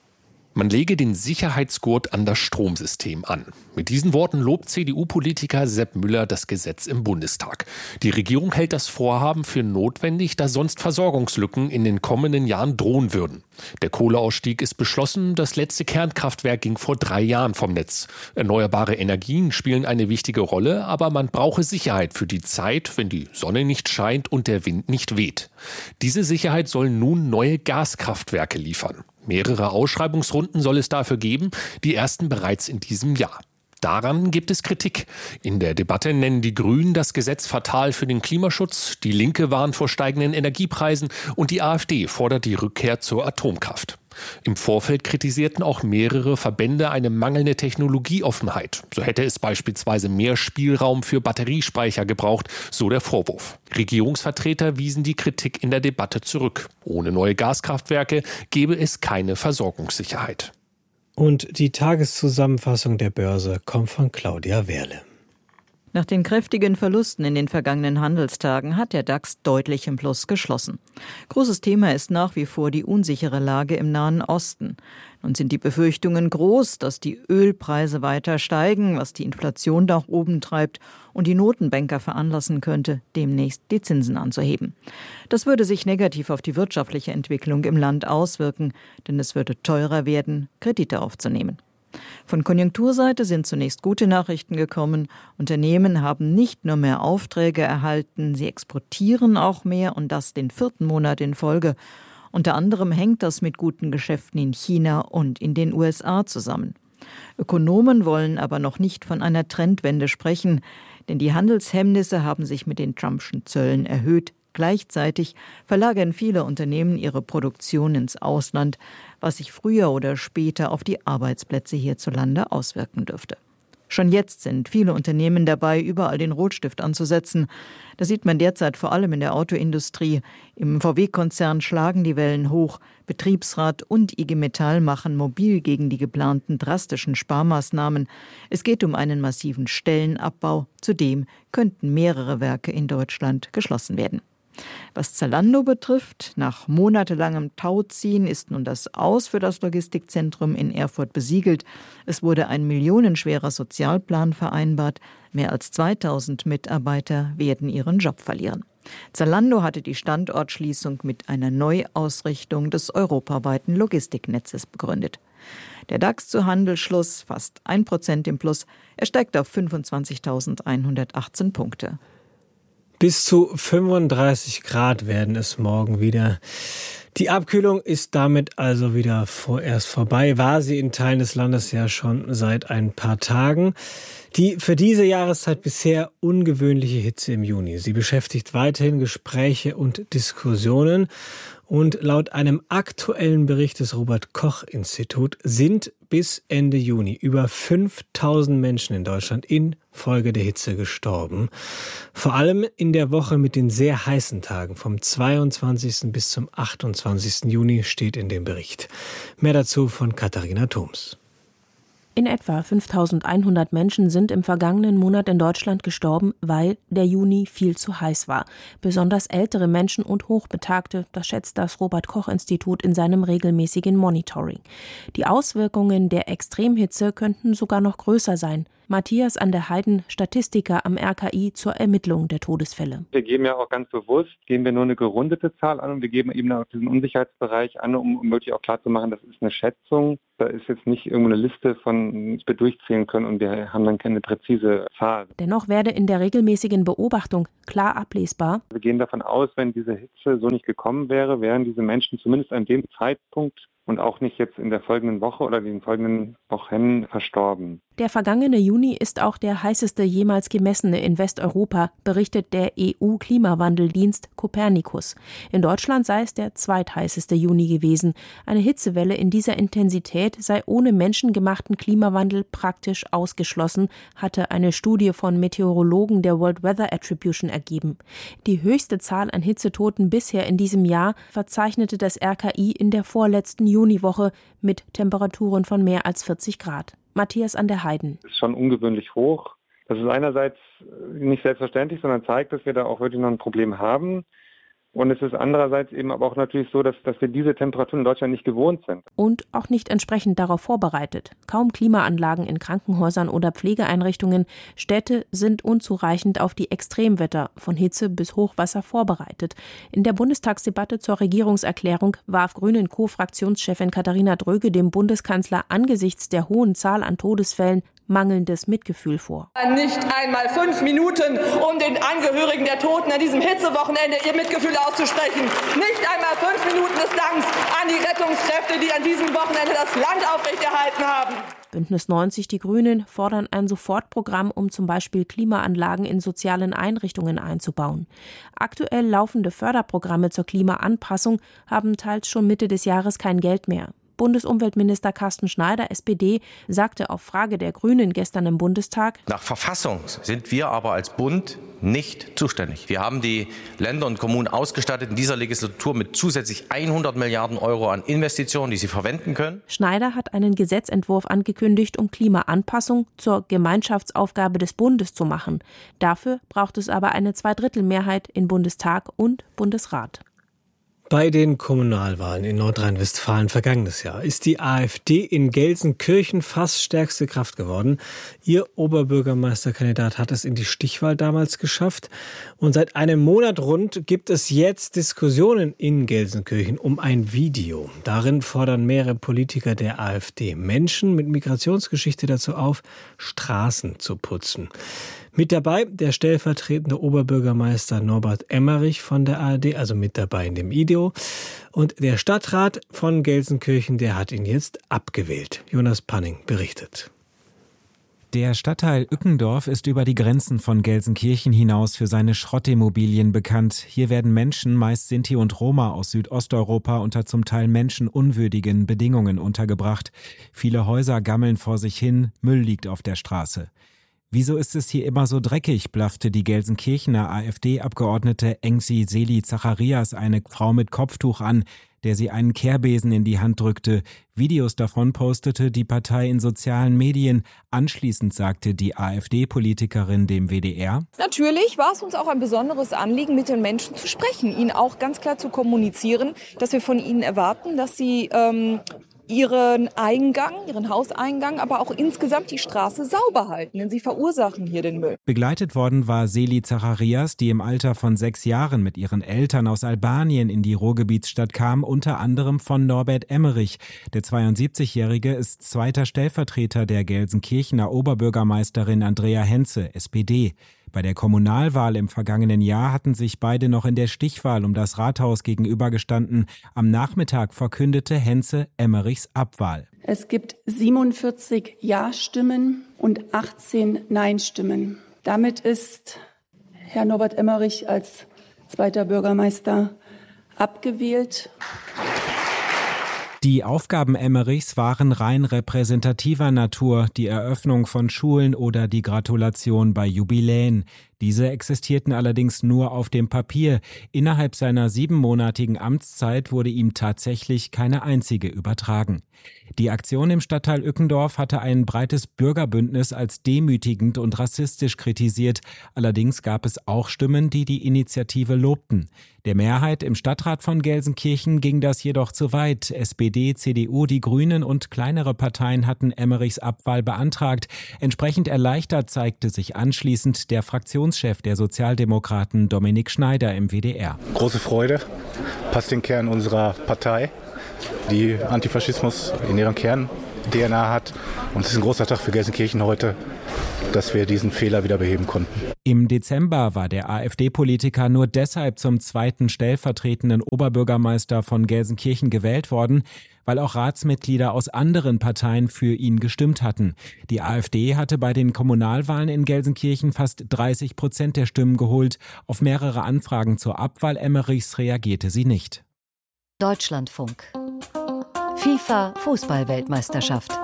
Man lege den Sicherheitsgurt an das Stromsystem an. Mit diesen Worten lobt CDU-Politiker Sepp Müller das Gesetz im Bundestag. Die Regierung hält das Vorhaben für notwendig, da sonst Versorgungslücken in den kommenden Jahren drohen würden. Der Kohleausstieg ist beschlossen, das letzte Kernkraftwerk ging vor 3 Jahren vom Netz. Erneuerbare Energien spielen eine wichtige Rolle, aber man brauche Sicherheit für die Zeit, wenn die Sonne nicht scheint und der Wind nicht weht. Diese Sicherheit sollen nun neue Gaskraftwerke liefern. Mehrere Ausschreibungsrunden soll es dafür geben, die ersten bereits in diesem Jahr. Daran gibt es Kritik. In der Debatte nennen die Grünen das Gesetz fatal für den Klimaschutz, die Linke warnt vor steigenden Energiepreisen und die AfD fordert die Rückkehr zur Atomkraft. Im Vorfeld kritisierten auch mehrere Verbände eine mangelnde Technologieoffenheit. So hätte es beispielsweise mehr Spielraum für Batteriespeicher gebraucht, so der Vorwurf. Regierungsvertreter wiesen die Kritik in der Debatte zurück. Ohne neue Gaskraftwerke gäbe es keine Versorgungssicherheit. Und die Tageszusammenfassung der Börse kommt von Claudia Wehrle. Nach den kräftigen Verlusten in den vergangenen Handelstagen hat der DAX deutlich im Plus geschlossen. Großes Thema ist nach wie vor die unsichere Lage im Nahen Osten. Nun sind die Befürchtungen groß, dass die Ölpreise weiter steigen, was die Inflation nach oben treibt und die Notenbanker veranlassen könnte, demnächst die Zinsen anzuheben. Das würde sich negativ auf die wirtschaftliche Entwicklung im Land auswirken, denn es würde teurer werden, Kredite aufzunehmen. Von Konjunkturseite sind zunächst gute Nachrichten gekommen. Unternehmen haben nicht nur mehr Aufträge erhalten, sie exportieren auch mehr und das den 4. Monat in Folge. Unter anderem hängt das mit guten Geschäften in China und in den USA zusammen. Ökonomen wollen aber noch nicht von einer Trendwende sprechen, denn die Handelshemmnisse haben sich mit den Trumpschen Zöllen erhöht. Gleichzeitig verlagern viele Unternehmen ihre Produktion ins Ausland, was sich früher oder später auf die Arbeitsplätze hierzulande auswirken dürfte. Schon jetzt sind viele Unternehmen dabei, überall den Rotstift anzusetzen. Das sieht man derzeit vor allem in der Autoindustrie. Im VW-Konzern schlagen die Wellen hoch. Betriebsrat und IG Metall machen mobil gegen die geplanten drastischen Sparmaßnahmen. Es geht um einen massiven Stellenabbau. Zudem könnten mehrere Werke in Deutschland geschlossen werden. Was Zalando betrifft, nach monatelangem Tauziehen ist nun das Aus für das Logistikzentrum in Erfurt besiegelt. Es wurde ein millionenschwerer Sozialplan vereinbart. Mehr als 2000 Mitarbeiter werden ihren Job verlieren. Zalando hatte die Standortschließung mit einer Neuausrichtung des europaweiten Logistiknetzes begründet. Der DAX zu Handelsschluss fast 1% im Plus. Er steigt auf 25.118 Punkte. Bis zu 35 Grad werden es morgen wieder. Die Abkühlung ist damit also wieder vorerst vorbei. War sie in Teilen des Landes ja schon seit ein paar Tagen. Die für diese Jahreszeit bisher ungewöhnliche Hitze im Juni. Sie beschäftigt weiterhin Gespräche und Diskussionen. Und laut einem aktuellen Bericht des Robert-Koch-Institut sind bis Ende Juni über 5000 Menschen in Deutschland infolge der Hitze gestorben. Vor allem in der Woche mit den sehr heißen Tagen vom 22. bis zum 28. Juni steht in dem Bericht. Mehr dazu von Katharina Thoms. In etwa 5.100 Menschen sind im vergangenen Monat in Deutschland gestorben, weil der Juni viel zu heiß war. Besonders ältere Menschen und Hochbetagte, das schätzt das Robert-Koch-Institut in seinem regelmäßigen Monitoring. Die Auswirkungen der Extremhitze könnten sogar noch größer sein. Matthias an der Heiden, Statistiker am RKI zur Ermittlung der Todesfälle. Wir geben ja auch ganz bewusst, geben wir nur eine gerundete Zahl an und wir geben eben auch diesen Unsicherheitsbereich an, um wirklich auch klarzumachen, das ist eine Schätzung. Da ist jetzt nicht irgendwo eine Liste von, die wir durchzählen können und wir haben dann keine präzise Zahl. Dennoch werde in der regelmäßigen Beobachtung klar ablesbar: Wir gehen davon aus, wenn diese Hitze so nicht gekommen wäre, wären diese Menschen zumindest an dem Zeitpunkt und auch nicht jetzt in der folgenden Woche oder den folgenden Wochen verstorben. Der vergangene Juni ist auch der heißeste jemals gemessene in Westeuropa, berichtet der EU-Klimawandeldienst Copernicus. In Deutschland sei es der zweitheißeste Juni gewesen. Eine Hitzewelle in dieser Intensität sei ohne menschengemachten Klimawandel praktisch ausgeschlossen, hatte eine Studie von Meteorologen der World Weather Attribution ergeben. Die höchste Zahl an Hitzetoten bisher in diesem Jahr verzeichnete das RKI in der vorletzten Juniwoche mit Temperaturen von mehr als 40 Grad. Matthias an der Heiden. Das ist schon ungewöhnlich hoch. Das ist einerseits nicht selbstverständlich, sondern zeigt, dass wir da auch wirklich noch ein Problem haben. Und es ist andererseits eben aber auch natürlich so, dass wir diese Temperaturen in Deutschland nicht gewohnt sind. Und auch nicht entsprechend darauf vorbereitet. Kaum Klimaanlagen in Krankenhäusern oder Pflegeeinrichtungen. Städte sind unzureichend auf die Extremwetter von Hitze bis Hochwasser vorbereitet. In der Bundestagsdebatte zur Regierungserklärung warf Grünen-Co-Fraktionschefin Katharina Dröge dem Bundeskanzler angesichts der hohen Zahl an Todesfällen mangelndes Mitgefühl vor. Nicht einmal 5 Minuten, um den Angehörigen der Toten an diesem Hitzewochenende ihr Mitgefühl auszusprechen. Nicht einmal 5 Minuten des Danks an die Rettungskräfte, die an diesem Wochenende das Land aufrechterhalten haben. Bündnis 90, die Grünen, fordern ein Sofortprogramm, um zum Beispiel Klimaanlagen in sozialen Einrichtungen einzubauen. Aktuell laufende Förderprogramme zur Klimaanpassung haben teils schon Mitte des Jahres kein Geld mehr. Bundesumweltminister Carsten Schneider, SPD, sagte auf Frage der Grünen gestern im Bundestag: Nach Verfassung sind wir aber als Bund nicht zuständig. Wir haben die Länder und Kommunen ausgestattet in dieser Legislatur mit zusätzlich 100 Milliarden Euro an Investitionen, die sie verwenden können. Schneider hat einen Gesetzentwurf angekündigt, um Klimaanpassung zur Gemeinschaftsaufgabe des Bundes zu machen. Dafür braucht es aber eine Zweidrittelmehrheit in Bundestag und Bundesrat. Bei den Kommunalwahlen in Nordrhein-Westfalen vergangenes Jahr ist die AfD in Gelsenkirchen fast stärkste Kraft geworden. Ihr Oberbürgermeisterkandidat hat es in die Stichwahl damals geschafft. Und seit einem Monat rund gibt es jetzt Diskussionen in Gelsenkirchen um ein Video. Darin fordern mehrere Politiker der AfD Menschen mit Migrationsgeschichte dazu auf, Straßen zu putzen. Mit dabei der stellvertretende Oberbürgermeister Norbert Emmerich von der ARD, also mit dabei in dem Video. Und der Stadtrat von Gelsenkirchen, der hat ihn jetzt abgewählt. Jonas Panning berichtet. Der Stadtteil Ückendorf ist über die Grenzen von Gelsenkirchen hinaus für seine Schrottimmobilien bekannt. Hier werden Menschen, meist Sinti und Roma aus Südosteuropa, unter zum Teil menschenunwürdigen Bedingungen untergebracht. Viele Häuser gammeln vor sich hin, Müll liegt auf der Straße. Wieso ist es hier immer so dreckig, blaffte die Gelsenkirchener AfD-Abgeordnete Engsi Seli Zacharias eine Frau mit Kopftuch an, der sie einen Kehrbesen in die Hand drückte. Videos davon postete die Partei in sozialen Medien. Anschließend sagte die AfD-Politikerin dem WDR: Natürlich war es uns auch ein besonderes Anliegen, mit den Menschen zu sprechen, ihnen auch ganz klar zu kommunizieren, dass wir von ihnen erwarten, dass sie ihren Hauseingang, aber auch insgesamt die Straße sauber halten, denn sie verursachen hier den Müll. Begleitet worden war Seli Zacharias, die im Alter von 6 Jahren mit ihren Eltern aus Albanien in die Ruhrgebietsstadt kam, unter anderem von Norbert Emmerich. Der 72-Jährige ist zweiter Stellvertreter der Gelsenkirchener Oberbürgermeisterin Andrea Henze, SPD. Bei der Kommunalwahl im vergangenen Jahr hatten sich beide noch in der Stichwahl um das Rathaus gegenübergestanden. Am Nachmittag verkündete Henze Emmerichs Abwahl. Es gibt 47 Ja-Stimmen und 18 Nein-Stimmen. Damit ist Herr Norbert Emmerich als zweiter Bürgermeister abgewählt. Die Aufgaben Emmerichs waren rein repräsentativer Natur, die Eröffnung von Schulen oder die Gratulation bei Jubiläen. Diese existierten allerdings nur auf dem Papier. Innerhalb seiner 7-monatigen Amtszeit wurde ihm tatsächlich keine einzige übertragen. Die Aktion im Stadtteil Ückendorf hatte ein breites Bürgerbündnis als demütigend und rassistisch kritisiert. Allerdings gab es auch Stimmen, die die Initiative lobten. Der Mehrheit im Stadtrat von Gelsenkirchen ging das jedoch zu weit. SPD, CDU, die Grünen und kleinere Parteien hatten Emmerichs Abwahl beantragt. Entsprechend erleichtert zeigte sich anschließend der Fraktionschef der Sozialdemokraten Dominik Schneider im WDR. Große Freude, passt den Kern unserer Partei, die Antifaschismus in ihrem Kern DNA hat. Und es ist ein großer Tag für Gelsenkirchen heute, dass wir diesen Fehler wieder beheben konnten. Im Dezember war der AfD-Politiker nur deshalb zum zweiten stellvertretenden Oberbürgermeister von Gelsenkirchen gewählt worden, weil auch Ratsmitglieder aus anderen Parteien für ihn gestimmt hatten. Die AfD hatte bei den Kommunalwahlen in Gelsenkirchen fast 30% der Stimmen geholt. Auf mehrere Anfragen zur Abwahl Emmerichs reagierte sie nicht. Deutschlandfunk. FIFA-Fußball-Weltmeisterschaft.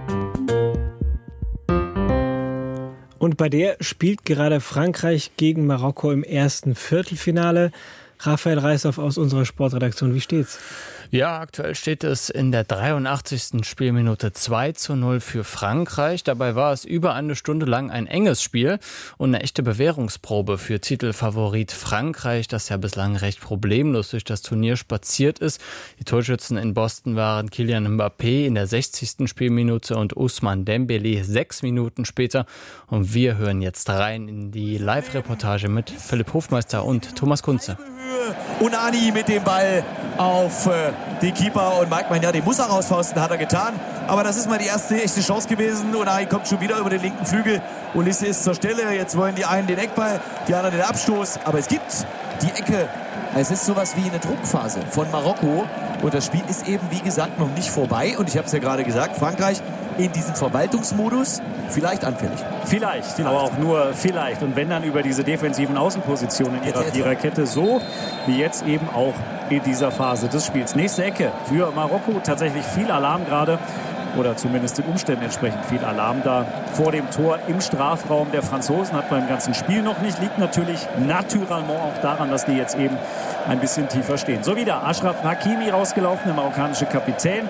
Und bei der spielt gerade Frankreich gegen Marokko im ersten Viertelfinale. Raphael Reishoff aus unserer Sportredaktion, wie steht's? Ja, aktuell steht es in der 83. Spielminute 2:0 für Frankreich. Dabei war es über eine Stunde lang ein enges Spiel und eine echte Bewährungsprobe für Titelfavorit Frankreich, das ja bislang recht problemlos durch das Turnier spaziert ist. Die Torschützen in Boston waren Kylian Mbappé in der 60. Spielminute und Ousmane Dembélé 6 Minuten später. Und wir hören jetzt rein in die Live-Reportage mit Philipp Hofmeister und Thomas Kunze. Unani mit dem Ball auf den Keeper und Mike Maignan, den muss er rausfausten, hat er getan. Aber das ist mal die erste echte Chance gewesen. Unani kommt schon wieder über den linken Flügel. Ulisse ist zur Stelle. Jetzt wollen die einen den Eckball, die anderen den Abstoß. Aber es gibt die Ecke. Es ist sowas wie eine Druckphase von Marokko. Und das Spiel ist eben, wie gesagt, noch nicht vorbei. Und ich habe es ja gerade gesagt, Frankreich in diesem Verwaltungsmodus vielleicht anfällig. Vielleicht, aber auch nur vielleicht. Und wenn dann über diese defensiven Außenpositionen ihrer Viererkette, so wie jetzt eben auch in dieser Phase des Spiels. Nächste Ecke für Marokko, tatsächlich viel Alarm gerade. Oder zumindest den Umständen entsprechend viel Alarm da vor dem Tor im Strafraum der Franzosen. Hat man im ganzen Spiel noch nicht. Liegt natürlich naturellement auch daran, dass die jetzt eben ein bisschen tiefer stehen. So wieder Achraf Hakimi rausgelaufen, der marokkanische Kapitän.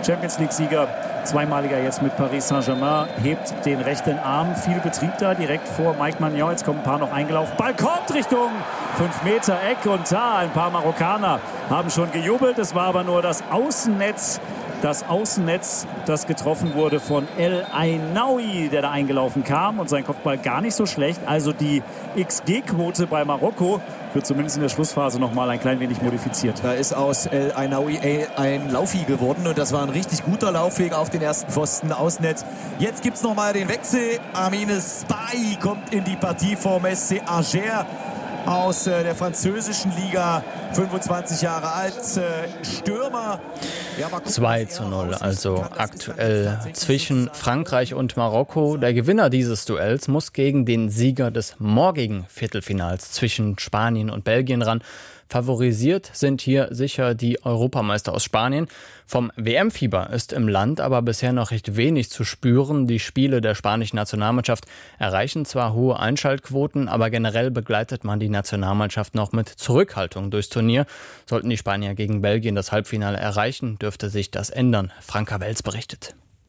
Champions-League-Sieger, zweimaliger jetzt mit Paris Saint-Germain, hebt den rechten Arm. Viel Betrieb da, direkt vor Mike Maignan. Jetzt kommen ein paar noch eingelaufen. Ball kommt Richtung 5 Meter Eck und da ein paar Marokkaner haben schon gejubelt. Es war aber nur das Außennetz, das getroffen wurde von El Ainaoui, der da eingelaufen kam und sein Kopfball gar nicht so schlecht. Also die XG-Quote bei Marokko wird zumindest in der Schlussphase noch mal ein klein wenig modifiziert. Da ist aus El Ainaoui ein Laufweg geworden und das war ein richtig guter Laufweg auf den ersten Pfosten, Außennetz. Jetzt gibt es noch mal den Wechsel. Amine Spy kommt in die Partie vom SC Angers aus der französischen Liga, 25 Jahre alt, Stürmer. 2:0, also aktuell zwischen Frankreich und Marokko. Der Gewinner dieses Duells muss gegen den Sieger des morgigen Viertelfinals zwischen Spanien und Belgien ran. Favorisiert sind hier sicher die Europameister aus Spanien. Vom WM-Fieber ist im Land aber bisher noch recht wenig zu spüren. Die Spiele der spanischen Nationalmannschaft erreichen zwar hohe Einschaltquoten, aber generell begleitet man die Nationalmannschaft noch mit Zurückhaltung durchs Turnier. Sollten die Spanier gegen Belgien das Halbfinale erreichen, dürfte sich das ändern. Franka Welz berichtet.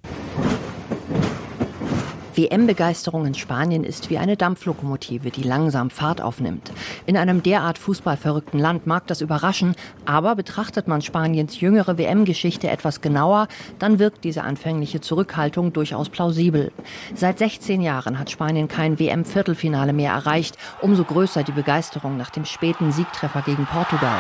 WM-Begeisterung in Spanien ist wie eine Dampflokomotive, die langsam Fahrt aufnimmt. In einem derart fußballverrückten Land mag das überraschen, aber betrachtet man Spaniens jüngere WM-Geschichte etwas genauer, dann wirkt diese anfängliche Zurückhaltung durchaus plausibel. Seit 16 Jahren hat Spanien kein WM-Viertelfinale mehr erreicht, umso größer die Begeisterung nach dem späten Siegtreffer gegen Portugal.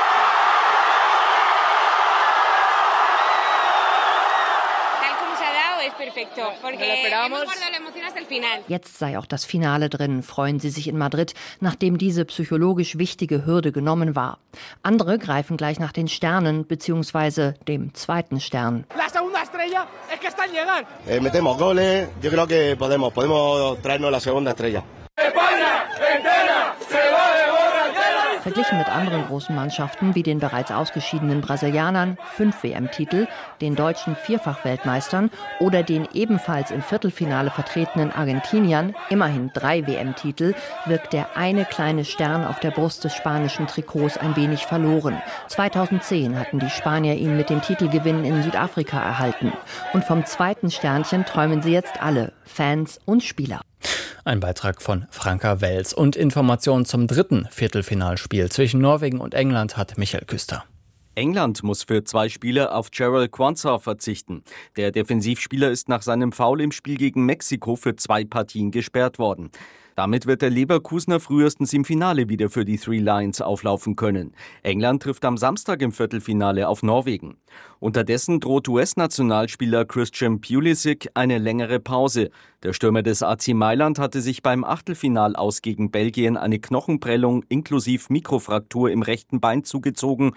Jetzt sei auch das Finale drin, freuen sie sich in Madrid, nachdem diese psychologisch wichtige Hürde genommen war. Andere greifen gleich nach den Sternen bzw. dem zweiten Stern. Metemos goles, yo creo que podemos traernos la segunda estrella. Verglichen mit anderen großen Mannschaften wie den bereits ausgeschiedenen Brasilianern 5 WM-Titel, den deutschen Vierfach-Weltmeistern oder den ebenfalls im Viertelfinale vertretenen Argentiniern, immerhin 3 WM-Titel, wirkt der eine kleine Stern auf der Brust des spanischen Trikots ein wenig verloren. 2010 hatten die Spanier ihn mit dem Titelgewinn in Südafrika erhalten. Und vom zweiten Sternchen träumen sie jetzt alle, Fans und Spieler. Ein Beitrag von Franka Welz. Und Informationen zum dritten Viertelfinalspiel zwischen Norwegen und England hat Michael Küster. England muss für 2 Spiele auf Jarrell Quansah verzichten. Der Defensivspieler ist nach seinem Foul im Spiel gegen Mexiko für 2 Partien gesperrt worden. Damit wird der Leverkusener frühestens im Finale wieder für die Three Lions auflaufen können. England trifft am Samstag im Viertelfinale auf Norwegen. Unterdessen droht US-Nationalspieler Christian Pulisic eine längere Pause. Der Stürmer des AC Mailand hatte sich beim Achtelfinal aus gegen Belgien eine Knochenprellung inklusive Mikrofraktur im rechten Bein zugezogen